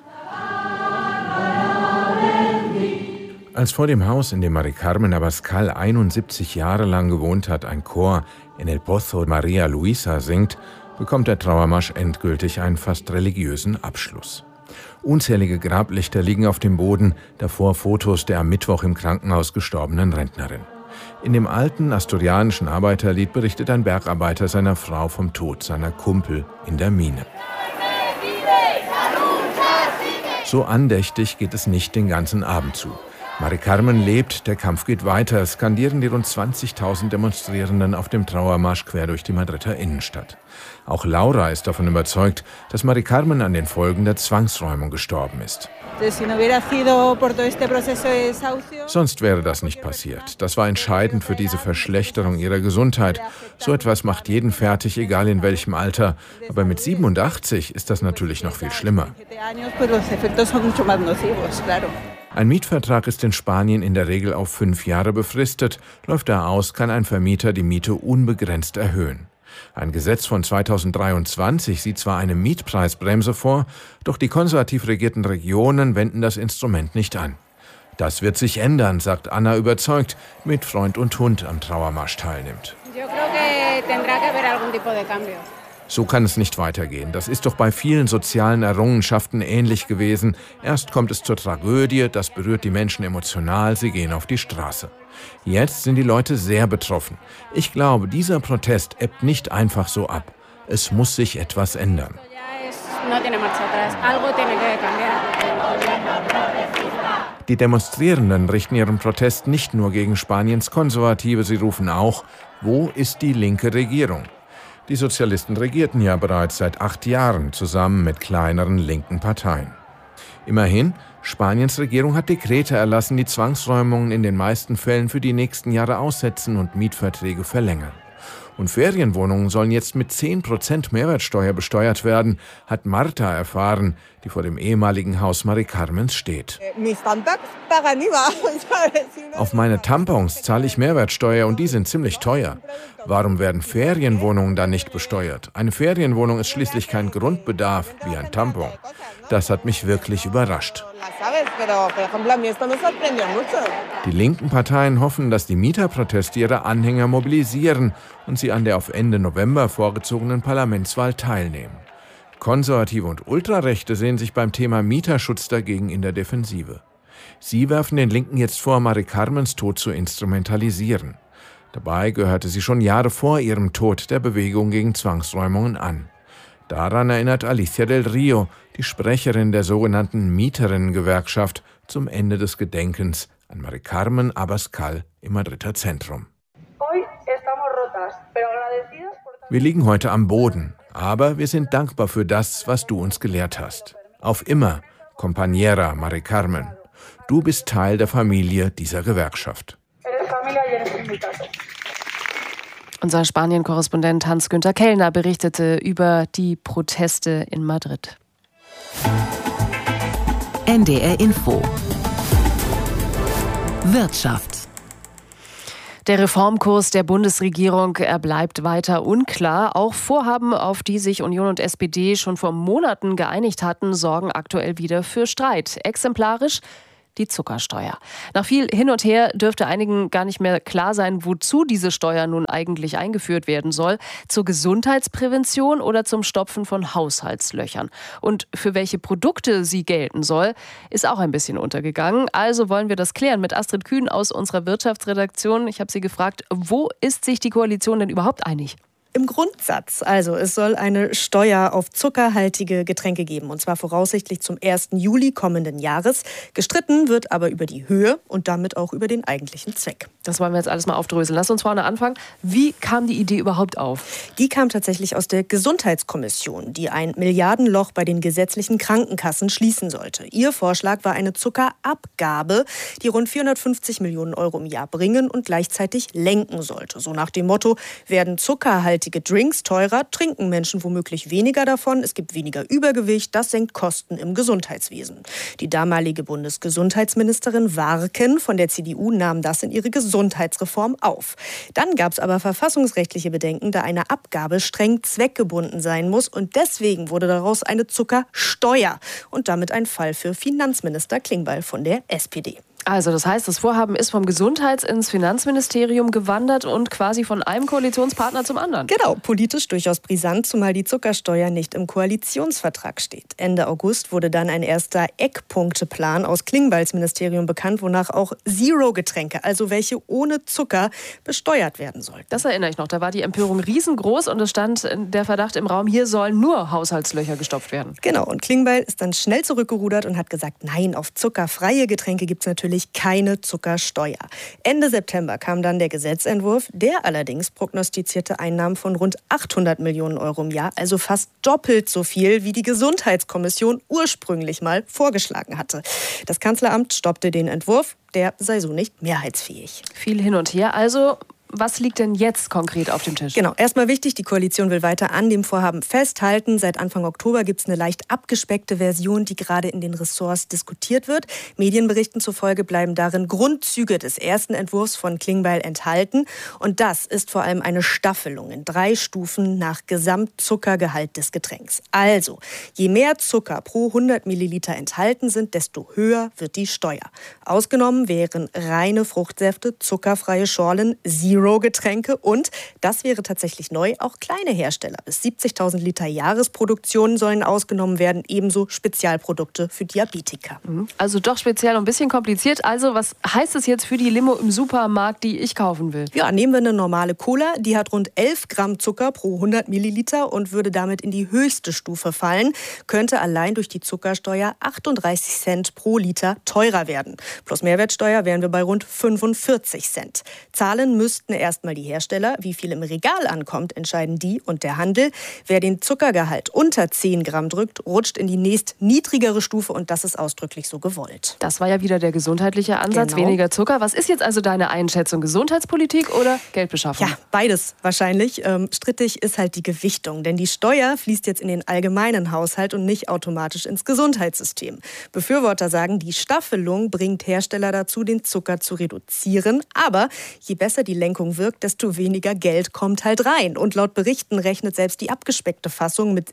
Als vor dem Haus, in dem Mari-Carmen Abascal 71 Jahre lang gewohnt hat, ein Chor in El Pozo Maria Luisa singt, bekommt der Trauermarsch endgültig einen fast religiösen Abschluss. Unzählige Grablichter liegen auf dem Boden, davor Fotos der am Mittwoch im Krankenhaus gestorbenen Rentnerin. In dem alten asturianischen Arbeiterlied berichtet ein Bergarbeiter seiner Frau vom Tod seiner Kumpel in der Mine. So andächtig geht es nicht den ganzen Abend zu. Mari-Carmen lebt, der Kampf geht weiter, skandieren die rund 20.000 Demonstrierenden auf dem Trauermarsch quer durch die Madrider Innenstadt. Auch Laura ist davon überzeugt, dass Mari-Carmen an den Folgen der Zwangsräumung gestorben ist. Sonst wäre das nicht passiert. Das war entscheidend für diese Verschlechterung ihrer Gesundheit. So etwas macht jeden fertig, egal in welchem Alter. Aber mit 87 ist das natürlich noch viel schlimmer. Ein Mietvertrag ist in Spanien in der Regel auf 5 Jahre befristet. Läuft er aus, kann ein Vermieter die Miete unbegrenzt erhöhen. Ein Gesetz von 2023 sieht zwar eine Mietpreisbremse vor, doch die konservativ regierten Regionen wenden das Instrument nicht an. Das wird sich ändern, sagt Anna überzeugt, mit Freund und Hund am Trauermarsch teilnimmt. So kann es nicht weitergehen. Das ist doch bei vielen sozialen Errungenschaften ähnlich gewesen. Erst kommt es zur Tragödie, das berührt die Menschen emotional, sie gehen auf die Straße. Jetzt sind die Leute sehr betroffen. Ich glaube, dieser Protest ebbt nicht einfach so ab. Es muss sich etwas ändern. Die Demonstrierenden richten ihren Protest nicht nur gegen Spaniens Konservative, sie rufen auch, wo ist die linke Regierung? Die Sozialisten regierten ja bereits seit 8 Jahren zusammen mit kleineren linken Parteien. Immerhin, Spaniens Regierung hat Dekrete erlassen, die Zwangsräumungen in den meisten Fällen für die nächsten Jahre aussetzen und Mietverträge verlängern. Und Ferienwohnungen sollen jetzt mit 10% Mehrwertsteuer besteuert werden, hat Marta erfahren, die vor dem ehemaligen Haus Mari Carmens steht. Auf meine Tampons zahle ich Mehrwertsteuer und die sind ziemlich teuer. Warum werden Ferienwohnungen dann nicht besteuert? Eine Ferienwohnung ist schließlich kein Grundbedarf wie ein Tampon. Das hat mich wirklich überrascht. Die linken Parteien hoffen, dass die Mieterproteste ihre Anhänger mobilisieren und sie an der auf Ende November vorgezogenen Parlamentswahl teilnehmen. Konservative und Ultrarechte sehen sich beim Thema Mieterschutz dagegen in der Defensive. Sie werfen den Linken jetzt vor, Mari Carmens Tod zu instrumentalisieren. Dabei gehörte sie schon Jahre vor ihrem Tod der Bewegung gegen Zwangsräumungen an. Daran erinnert Alicia del Rio, die Sprecherin der sogenannten Mieterinnengewerkschaft, zum Ende des Gedenkens an Mari Carmen Abascal im Madrider Zentrum. Wir liegen heute am Boden, aber wir sind dankbar für das, was du uns gelehrt hast. Auf immer, Compañera Mari Carmen. Du bist Teil der Familie dieser Gewerkschaft. Unser Spanien-Korrespondent Hans-Günther Kellner berichtete über die Proteste in Madrid. NDR Info. Wirtschaft. Der Reformkurs der Bundesregierung, er bleibt weiter unklar. Auch Vorhaben, auf die sich Union und SPD schon vor Monaten geeinigt hatten, sorgen aktuell wieder für Streit. Exemplarisch die Zuckersteuer. Nach viel Hin und Her dürfte einigen gar nicht mehr klar sein, wozu diese Steuer nun eigentlich eingeführt werden soll. Zur Gesundheitsprävention oder zum Stopfen von Haushaltslöchern. Und für welche Produkte sie gelten soll, ist auch ein bisschen untergegangen. Also wollen wir das klären mit Astrid Kühn aus unserer Wirtschaftsredaktion. Ich habe sie gefragt, wo ist sich die Koalition denn überhaupt einig? Im Grundsatz. Also es soll eine Steuer auf zuckerhaltige Getränke geben. Und zwar voraussichtlich zum 1. Juli kommenden Jahres. Gestritten wird aber über die Höhe und damit auch über den eigentlichen Zweck. Das wollen wir jetzt alles mal aufdröseln. Lass uns vorne anfangen. Wie kam die Idee überhaupt auf? Die kam tatsächlich aus der Gesundheitskommission, die ein Milliardenloch bei den gesetzlichen Krankenkassen schließen sollte. Ihr Vorschlag war eine Zuckerabgabe, die rund 450 Millionen Euro im Jahr bringen und gleichzeitig lenken sollte. So nach dem Motto, werden zuckerhaltige Drinks teurer, trinken Menschen womöglich weniger davon, es gibt weniger Übergewicht, das senkt Kosten im Gesundheitswesen. Die damalige Bundesgesundheitsministerin Warken von der CDU nahm das in ihre Gesundheitsreform auf. Dann gab es aber verfassungsrechtliche Bedenken, da eine Abgabe streng zweckgebunden sein muss und deswegen wurde daraus eine Zuckersteuer und damit ein Fall für Finanzminister Klingbeil von der SPD. Also das heißt, das Vorhaben ist vom Gesundheits- ins Finanzministerium gewandert und quasi von einem Koalitionspartner zum anderen. Genau, politisch durchaus brisant, zumal die Zuckersteuer nicht im Koalitionsvertrag steht. Ende August wurde dann ein erster Eckpunkteplan aus Klingbeils Ministerium bekannt, wonach auch Zero-Getränke, also welche ohne Zucker, besteuert werden sollten. Das erinnere ich noch, da war die Empörung riesengroß und es stand der Verdacht im Raum, hier sollen nur Haushaltslöcher gestopft werden. Genau, und Klingbeil ist dann schnell zurückgerudert und hat gesagt, nein, auf zuckerfreie Getränke gibt es natürlich keine Zuckersteuer. Ende September kam dann der Gesetzentwurf, der allerdings prognostizierte Einnahmen von rund 800 Millionen Euro im Jahr, also fast doppelt so viel, wie die Gesundheitskommission ursprünglich mal vorgeschlagen hatte. Das Kanzleramt stoppte den Entwurf, der sei so nicht mehrheitsfähig. Viel hin und her, also was liegt denn jetzt konkret auf dem Tisch? Genau, erstmal wichtig, die Koalition will weiter an dem Vorhaben festhalten. Seit Anfang Oktober gibt es eine leicht abgespeckte Version, die gerade in den Ressorts diskutiert wird. Medienberichten zufolge bleiben darin Grundzüge des ersten Entwurfs von Klingbeil enthalten. Und das ist vor allem eine Staffelung in 3 Stufen nach Gesamtzuckergehalt des Getränks. Also, je mehr Zucker pro 100 Milliliter enthalten sind, desto höher wird die Steuer. Ausgenommen wären reine Fruchtsäfte, zuckerfreie Schorlen, Zero-Getränke und, das wäre tatsächlich neu, auch kleine Hersteller. Bis 70.000 Liter Jahresproduktion sollen ausgenommen werden, ebenso Spezialprodukte für Diabetiker. Also doch speziell und ein bisschen kompliziert. Also was heißt das jetzt für die Limo im Supermarkt, die ich kaufen will? Ja, nehmen wir eine normale Cola, die hat rund 11 Gramm Zucker pro 100 Milliliter und würde damit in die höchste Stufe fallen, könnte allein durch die Zuckersteuer 38 Cent pro Liter teurer werden. Plus Mehrwertsteuer wären wir bei rund 45 Cent. Zahlen müssten berechne erstmal die Hersteller. Wie viel im Regal ankommt, entscheiden die und der Handel. Wer den Zuckergehalt unter 10 Gramm drückt, rutscht in die nächst niedrigere Stufe und das ist ausdrücklich so gewollt. Das war ja wieder der gesundheitliche Ansatz, genau. Weniger Zucker. Was ist jetzt also deine Einschätzung? Gesundheitspolitik oder Geldbeschaffung? Ja, beides wahrscheinlich. Strittig ist halt die Gewichtung, denn die Steuer fließt jetzt in den allgemeinen Haushalt und nicht automatisch ins Gesundheitssystem. Befürworter sagen, die Staffelung bringt Hersteller dazu, den Zucker zu reduzieren. Aber je besser die Lenkung wirkt, desto weniger Geld kommt halt rein. Und laut Berichten rechnet selbst die abgespeckte Fassung mit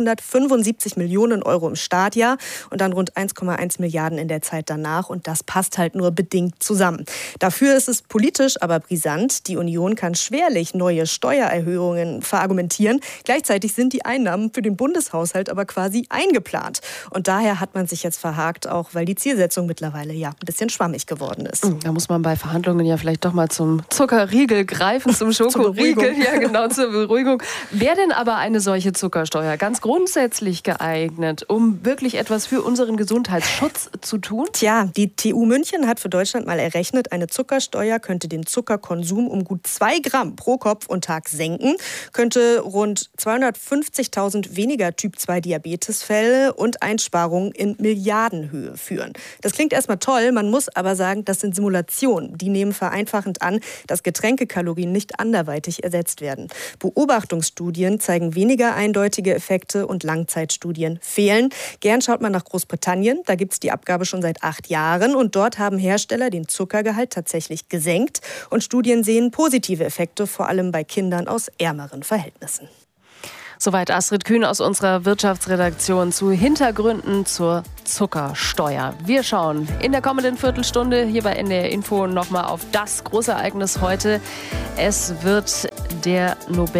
775 Millionen Euro im Startjahr und dann rund 1,1 Milliarden in der Zeit danach. Und das passt halt nur bedingt zusammen. Dafür ist es politisch aber brisant. Die Union kann schwerlich neue Steuererhöhungen verargumentieren. Gleichzeitig sind die Einnahmen für den Bundeshaushalt aber quasi eingeplant. Und daher hat man sich jetzt verhakt, auch weil die Zielsetzung mittlerweile ja ein bisschen schwammig geworden ist. Da muss man bei Verhandlungen ja vielleicht doch mal zum Zuckerriegel greifen, zum Schokoriegel. Ja, genau, zur Beruhigung. Wäre denn aber eine solche Zuckersteuer ganz grundsätzlich geeignet, um wirklich etwas für unseren Gesundheitsschutz zu tun? Tja, die TU München hat für Deutschland mal errechnet, eine Zuckersteuer könnte den Zuckerkonsum um gut 2 Gramm pro Kopf und Tag senken, könnte rund 250.000 weniger Typ-2-Diabetesfälle und Einsparungen in Milliardenhöhe führen. Das klingt erstmal toll, man muss aber sagen, das sind Simulationen. Die nehmen vereinfachend an, dass Getränkekalorien nicht anderweitig ersetzt werden. Beobachtungsstudien zeigen weniger eindeutige Effekte und Langzeitstudien fehlen. Gern schaut man nach Großbritannien, da gibt es die Abgabe schon seit 8 Jahren und dort haben Hersteller den Zuckergehalt tatsächlich gesenkt und Studien sehen positive Effekte, vor allem bei Kindern aus ärmeren Verhältnissen. Soweit Astrid Kühn aus unserer Wirtschaftsredaktion zu Hintergründen zur Zuckersteuer. Wir schauen in der kommenden Viertelstunde hier bei NDR Info nochmal auf das große Ereignis heute. Es wird der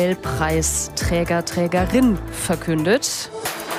Nobelpreisträgerin verkündet.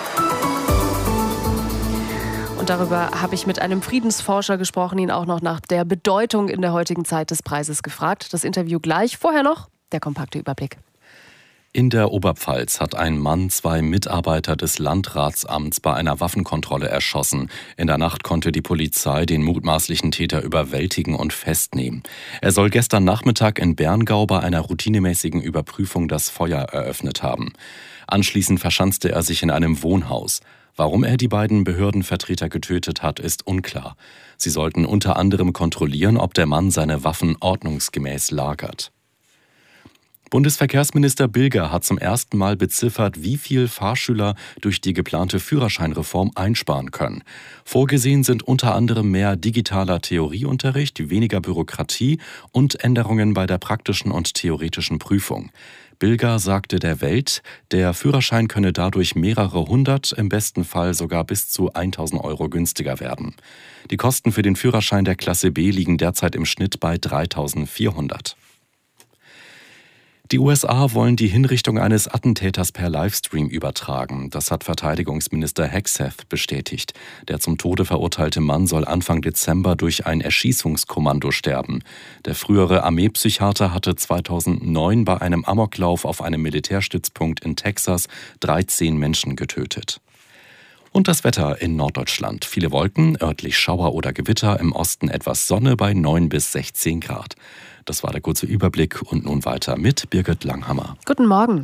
Und darüber habe ich mit einem Friedensforscher gesprochen, ihn auch noch nach der Bedeutung in der heutigen Zeit des Preises gefragt. Das Interview gleich. Vorher noch der kompakte Überblick. In der Oberpfalz hat ein Mann 2 Mitarbeiter des Landratsamts bei einer Waffenkontrolle erschossen. In der Nacht konnte die Polizei den mutmaßlichen Täter überwältigen und festnehmen. Er soll gestern Nachmittag in Berngau bei einer routinemäßigen Überprüfung das Feuer eröffnet haben. Anschließend verschanzte er sich in einem Wohnhaus. Warum er die beiden Behördenvertreter getötet hat, ist unklar. Sie sollten unter anderem kontrollieren, ob der Mann seine Waffen ordnungsgemäß lagert. Bundesverkehrsminister Bilger hat zum ersten Mal beziffert, wie viel Fahrschüler durch die geplante Führerscheinreform einsparen können. Vorgesehen sind unter anderem mehr digitaler Theorieunterricht, weniger Bürokratie und Änderungen bei der praktischen und theoretischen Prüfung. Bilger sagte der Welt, der Führerschein könne dadurch mehrere hundert, im besten Fall sogar bis zu 1.000 Euro günstiger werden. Die Kosten für den Führerschein der Klasse B liegen derzeit im Schnitt bei 3.400. Die USA wollen die Hinrichtung eines Attentäters per Livestream übertragen. Das hat Verteidigungsminister Hegseth bestätigt. Der zum Tode verurteilte Mann soll Anfang Dezember durch ein Erschießungskommando sterben. Der frühere Armeepsychiater hatte 2009 bei einem Amoklauf auf einem Militärstützpunkt in Texas 13 Menschen getötet. Und das Wetter in Norddeutschland. Viele Wolken, örtlich Schauer oder Gewitter, im Osten etwas Sonne bei 9 bis 16 Grad. Das war der kurze Überblick und nun weiter mit Birgit Langhammer. Guten Morgen.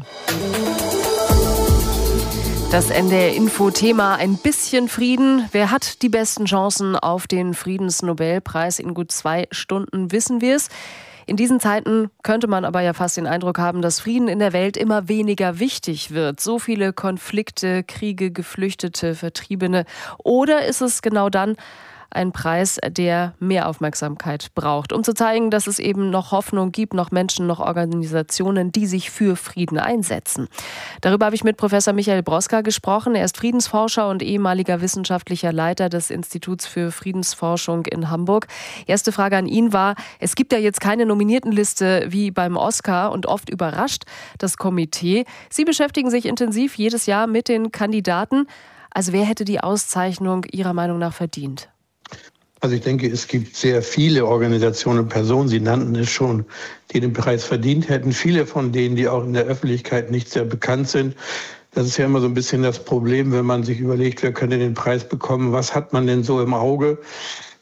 Das NDR-Info-Thema: ein bisschen Frieden. Wer hat die besten Chancen auf den Friedensnobelpreis? In gut 2 Stunden wissen wir es. In diesen Zeiten könnte man aber ja fast den Eindruck haben, dass Frieden in der Welt immer weniger wichtig wird. So viele Konflikte, Kriege, Geflüchtete, Vertriebene. Oder ist es genau dann ein Preis, der mehr Aufmerksamkeit braucht, um zu zeigen, dass es eben noch Hoffnung gibt, noch Menschen, noch Organisationen, die sich für Frieden einsetzen. Darüber habe ich mit Professor Michael Broska gesprochen. Er ist Friedensforscher und ehemaliger wissenschaftlicher Leiter des Instituts für Friedensforschung in Hamburg. Erste Frage an ihn war: Es gibt ja jetzt keine Nominiertenliste wie beim Oscar und oft überrascht das Komitee. Sie beschäftigen sich intensiv jedes Jahr mit den Kandidaten. Also wer hätte die Auszeichnung Ihrer Meinung nach verdient? Also ich denke, es gibt sehr viele Organisationen und Personen, Sie nannten es schon, die den Preis verdient hätten. Viele von denen, die auch in der Öffentlichkeit nicht sehr bekannt sind. Das ist ja immer so ein bisschen das Problem, wenn man sich überlegt, wer könnte den Preis bekommen. Was hat man denn so im Auge?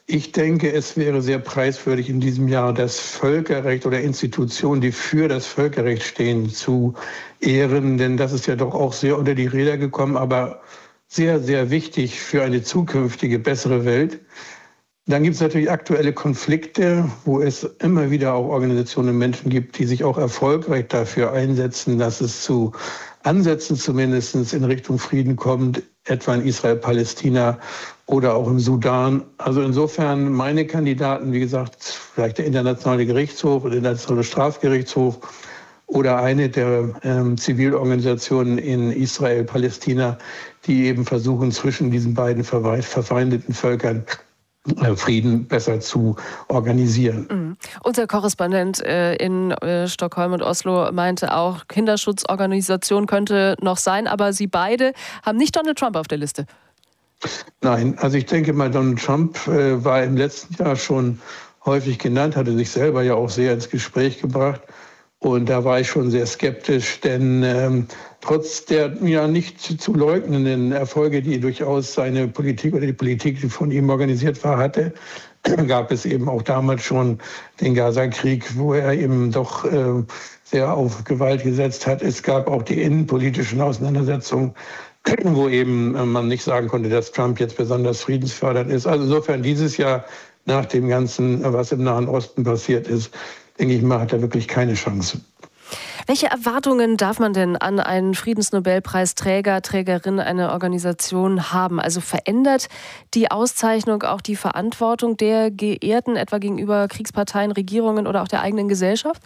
Ich denke, es wäre sehr preiswürdig in diesem Jahr das Völkerrecht oder Institutionen, die für das Völkerrecht stehen, zu ehren. Denn das ist ja doch auch sehr unter die Räder gekommen, aber sehr, sehr wichtig für eine zukünftige, bessere Welt. Dann gibt es natürlich aktuelle Konflikte, wo es immer wieder auch Organisationen und Menschen gibt, die sich auch erfolgreich dafür einsetzen, dass es zu Ansätzen zumindest in Richtung Frieden kommt, etwa in Israel, Palästina oder auch im Sudan. Also insofern meine Kandidaten, wie gesagt, vielleicht der Internationale Gerichtshof oder der Internationale Strafgerichtshof oder eine der Zivilorganisationen in Israel, Palästina, die eben versuchen, zwischen diesen beiden verfeindeten Völkern Frieden besser zu organisieren. Mhm. Unser Korrespondent in Stockholm und Oslo meinte auch, Kinderschutzorganisation könnte noch sein, aber Sie beide haben nicht Donald Trump auf der Liste. Nein, also ich denke mal, Donald Trump war im letzten Jahr schon häufig genannt, hatte sich selber ja auch sehr ins Gespräch gebracht. Und da war ich schon sehr skeptisch, denn trotz der ja nicht zu leugnenden Erfolge, die durchaus seine Politik oder die Politik, die von ihm organisiert war, hatte, gab es eben auch damals schon den Gaza-Krieg, wo er eben doch sehr auf Gewalt gesetzt hat. Es gab auch die innenpolitischen Auseinandersetzungen, wo eben man nicht sagen konnte, dass Trump jetzt besonders friedensfördernd ist. Also insofern dieses Jahr nach dem Ganzen, was im Nahen Osten passiert ist, denke ich mal, hat er wirklich keine Chance. Welche Erwartungen darf man denn an einen Friedensnobelpreisträger, Trägerin einer Organisation haben? Also verändert die Auszeichnung auch die Verantwortung der Geehrten, etwa gegenüber Kriegsparteien, Regierungen oder auch der eigenen Gesellschaft?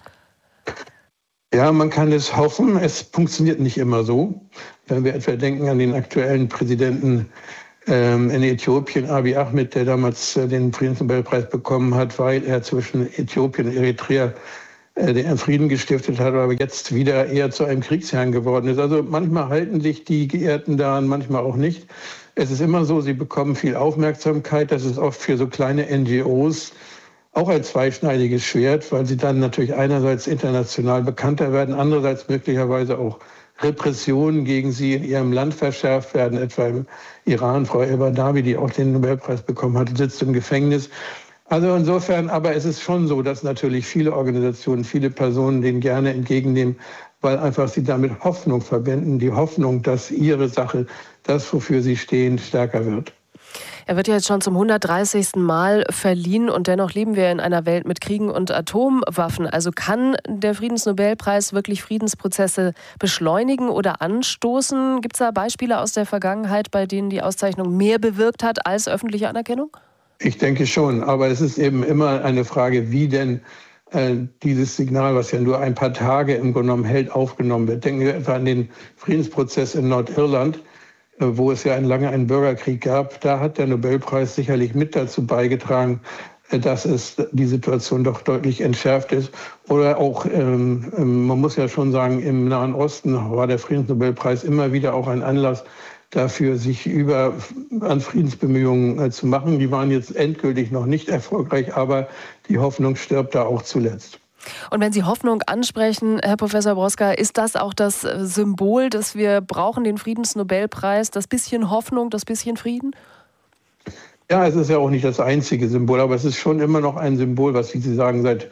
Ja, man kann es hoffen. Es funktioniert nicht immer so. Wenn wir etwa denken an den aktuellen Präsidenten in Äthiopien, Abiy Ahmed, der damals den Friedensnobelpreis bekommen hat, weil er zwischen Äthiopien und Eritrea den Frieden gestiftet hat, aber jetzt wieder eher zu einem Kriegsherrn geworden ist. Also manchmal halten sich die Geehrten daran, manchmal auch nicht. Es ist immer so, sie bekommen viel Aufmerksamkeit. Das ist oft für so kleine NGOs auch ein zweischneidiges Schwert, weil sie dann natürlich einerseits international bekannter werden, andererseits möglicherweise auch Repressionen gegen sie in ihrem Land verschärft werden, etwa im Iran. Frau El-Badawi, die auch den Nobelpreis bekommen hat, sitzt im Gefängnis. Also insofern, aber es ist schon so, dass natürlich viele Organisationen, viele Personen den gerne entgegennehmen, weil einfach sie damit Hoffnung verbinden, die Hoffnung, dass ihre Sache, das, wofür sie stehen, stärker wird. Er wird ja jetzt schon zum 130. Mal verliehen und dennoch leben wir in einer Welt mit Kriegen und Atomwaffen. Also kann der Friedensnobelpreis wirklich Friedensprozesse beschleunigen oder anstoßen? Gibt es da Beispiele aus der Vergangenheit, bei denen die Auszeichnung mehr bewirkt hat als öffentliche Anerkennung? Ich denke schon, aber es ist eben immer eine Frage, wie denn dieses Signal, was ja nur ein paar Tage im Grunde genommen hält, aufgenommen wird. Denken wir etwa an den Friedensprozess in Nordirland, wo es ja lange einen Bürgerkrieg gab. Da hat der Nobelpreis sicherlich mit dazu beigetragen, dass es die Situation doch deutlich entschärft ist. Oder auch, man muss ja schon sagen, im Nahen Osten war der Friedensnobelpreis immer wieder auch ein Anlass dafür, sich an Friedensbemühungen zu machen. Die waren jetzt endgültig noch nicht erfolgreich, aber die Hoffnung stirbt da auch zuletzt. Und wenn Sie Hoffnung ansprechen, Herr Professor Broska, ist das auch das Symbol, das wir brauchen, den Friedensnobelpreis, das bisschen Hoffnung, das bisschen Frieden? Ja, es ist ja auch nicht das einzige Symbol, aber es ist schon immer noch ein Symbol, was, wie Sie sagen, seit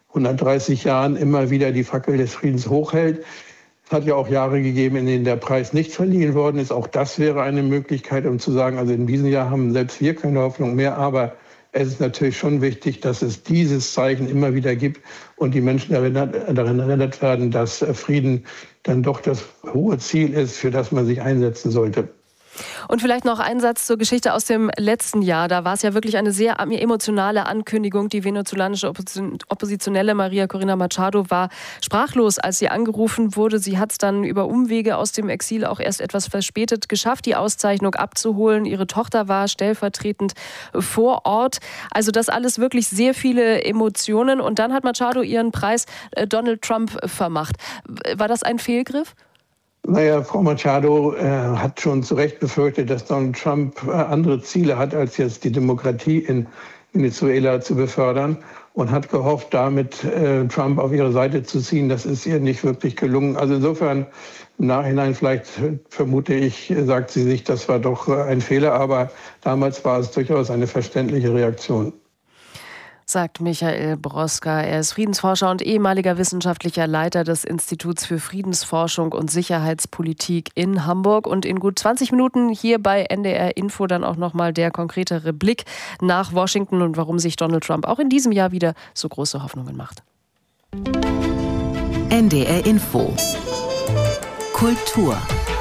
130 Jahren immer wieder die Fackel des Friedens hochhält. Es hat ja auch Jahre gegeben, in denen der Preis nicht verliehen worden ist. Auch das wäre eine Möglichkeit, um zu sagen, also in diesem Jahr haben selbst wir keine Hoffnung mehr, aber es ist natürlich schon wichtig, dass es dieses Zeichen immer wieder gibt und die Menschen daran erinnert werden, dass Frieden dann doch das hohe Ziel ist, für das man sich einsetzen sollte. Und vielleicht noch ein Satz zur Geschichte aus dem letzten Jahr. Da war es ja wirklich eine sehr emotionale Ankündigung. Die venezolanische Oppositionelle Maria Corina Machado war sprachlos, als sie angerufen wurde. Sie hat es dann über Umwege aus dem Exil auch erst etwas verspätet geschafft, die Auszeichnung abzuholen. Ihre Tochter war stellvertretend vor Ort. Also das alles wirklich sehr viele Emotionen. Und dann hat Machado ihren Preis Donald Trump vermacht. War das ein Fehlgriff? Naja, Frau Machado hat schon zu Recht befürchtet, dass Donald Trump andere Ziele hat, als jetzt die Demokratie in Venezuela zu befördern. und hat gehofft, damit Trump auf ihre Seite zu ziehen. Das ist ihr nicht wirklich gelungen. Also insofern im Nachhinein vielleicht, vermute ich, sagt sie sich, das war doch ein Fehler, aber damals war es durchaus eine verständliche Reaktion. Sagt Michael Broska. Er ist Friedensforscher und ehemaliger wissenschaftlicher Leiter des Instituts für Friedensforschung und Sicherheitspolitik in Hamburg. Und in gut 20 Minuten hier bei NDR Info dann auch nochmal der konkretere Blick nach Washington und warum sich Donald Trump auch in diesem Jahr wieder so große Hoffnungen macht. NDR Info. Kultur.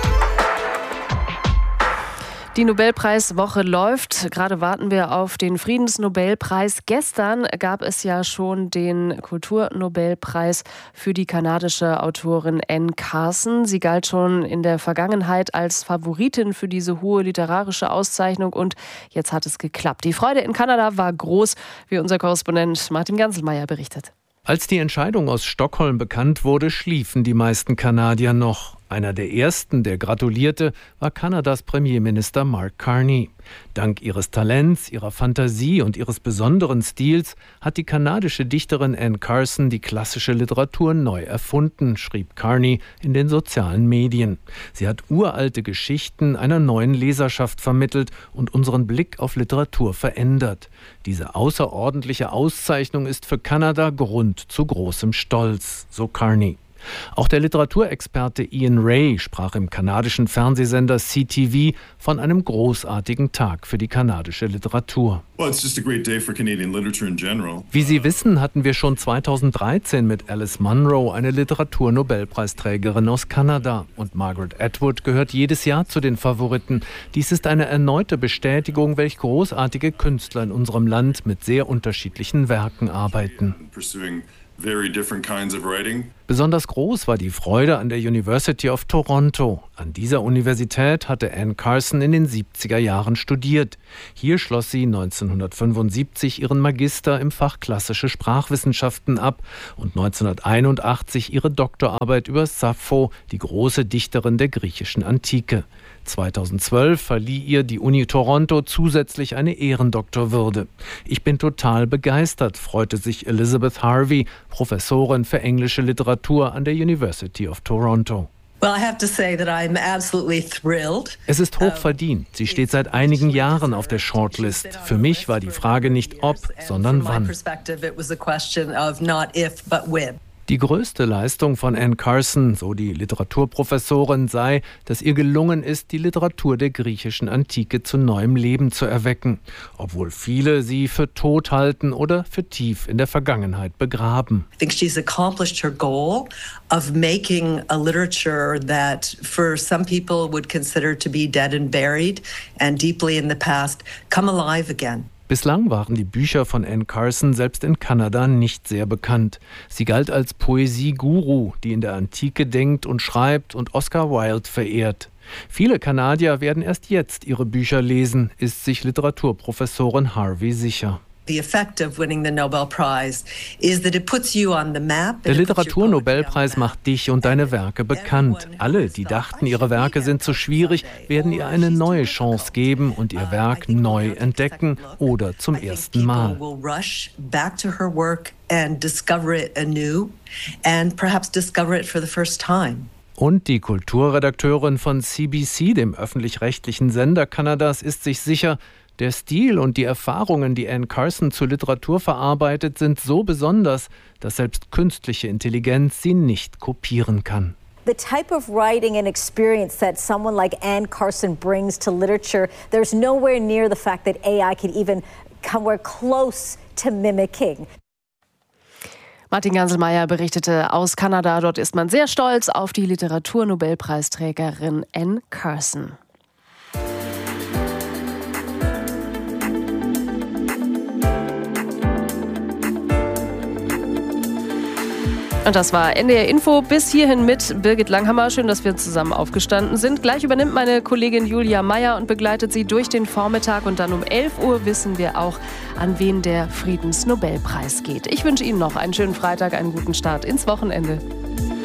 Die Nobelpreiswoche läuft. Gerade warten wir auf den Friedensnobelpreis. Gestern gab es ja schon den Kulturnobelpreis für die kanadische Autorin Anne Carson. Sie galt schon in der Vergangenheit als Favoritin für diese hohe literarische Auszeichnung und jetzt hat es geklappt. Die Freude in Kanada war groß, wie unser Korrespondent Martin Ganselmeier berichtet. Als die Entscheidung aus Stockholm bekannt wurde, schliefen die meisten Kanadier noch. Einer der ersten, der gratulierte, war Kanadas Premierminister Mark Carney. Dank ihres Talents, ihrer Fantasie und ihres besonderen Stils hat die kanadische Dichterin Anne Carson die klassische Literatur neu erfunden, schrieb Carney in den sozialen Medien. Sie hat uralte Geschichten einer neuen Leserschaft vermittelt und unseren Blick auf Literatur verändert. Diese außerordentliche Auszeichnung ist für Kanada Grund zu großem Stolz, so Carney. Auch der Literaturexperte Ian Ray sprach im kanadischen Fernsehsender CTV von einem großartigen Tag für die kanadische Literatur. Wie Sie wissen, hatten wir schon 2013 mit Alice Munro eine Literaturnobelpreisträgerin aus Kanada. Und Margaret Atwood gehört jedes Jahr zu den Favoriten. Dies ist eine erneute Bestätigung, welch großartige Künstler in unserem Land mit sehr unterschiedlichen Werken arbeiten. Besonders groß war die Freude an der University of Toronto. An dieser Universität hatte Anne Carson in den 70er Jahren studiert. Hier schloss sie 1975 ihren Magister im Fach Klassische Sprachwissenschaften ab und 1981 ihre Doktorarbeit über Sappho, die große Dichterin der griechischen Antike. 2012 verlieh ihr die Uni Toronto zusätzlich eine Ehrendoktorwürde. Ich bin total begeistert, freute sich Elizabeth Harvey, Professorin für englische Literatur an der University of Toronto. Es ist hoch verdient. Sie steht seit einigen Jahren auf der Shortlist. Für mich war die Frage nicht ob, sondern wann. Die größte Leistung von Anne Carson, so die Literaturprofessorin, sei, dass ihr gelungen ist, die Literatur der griechischen Antike zu neuem Leben zu erwecken, obwohl viele sie für tot halten oder für tief in der Vergangenheit begraben. I think she's accomplished her goal of making a literature that for some people would consider to be dead and buried and deeply in the past come alive again. Bislang waren die Bücher von Anne Carson selbst in Kanada nicht sehr bekannt. Sie galt als Poesie-Guru, die in der Antike denkt und schreibt und Oscar Wilde verehrt. Viele Kanadier werden erst jetzt ihre Bücher lesen, ist sich Literaturprofessorin Harvey sicher. Der Literaturnobelpreis macht dich und deine Werke bekannt. Alle, die dachten, ihre Werke sind zu schwierig, werden ihr eine neue Chance geben und ihr Werk neu entdecken oder zum ersten Mal. Und die Kulturredakteurin von CBC, dem öffentlich-rechtlichen Sender Kanadas, ist sich sicher, der Stil und die Erfahrungen, die Anne Carson zur Literatur verarbeitet, sind so besonders, dass selbst künstliche Intelligenz sie nicht kopieren kann. The type of writing and experience that someone like Anne Carson brings to literature, there's nowhere near the fact that AI can even come close to mimicking. Martin Ganselmeier berichtete aus Kanada. Dort ist man sehr stolz auf die Literaturnobelpreisträgerin Anne Carson. Und das war NDR Info bis hierhin mit Birgit Langhammer. Schön, dass wir zusammen aufgestanden sind. Gleich übernimmt meine Kollegin Julia Meyer und begleitet Sie durch den Vormittag. Und dann um 11 Uhr wissen wir auch, an wen der Friedensnobelpreis geht. Ich wünsche Ihnen noch einen schönen Freitag, einen guten Start ins Wochenende.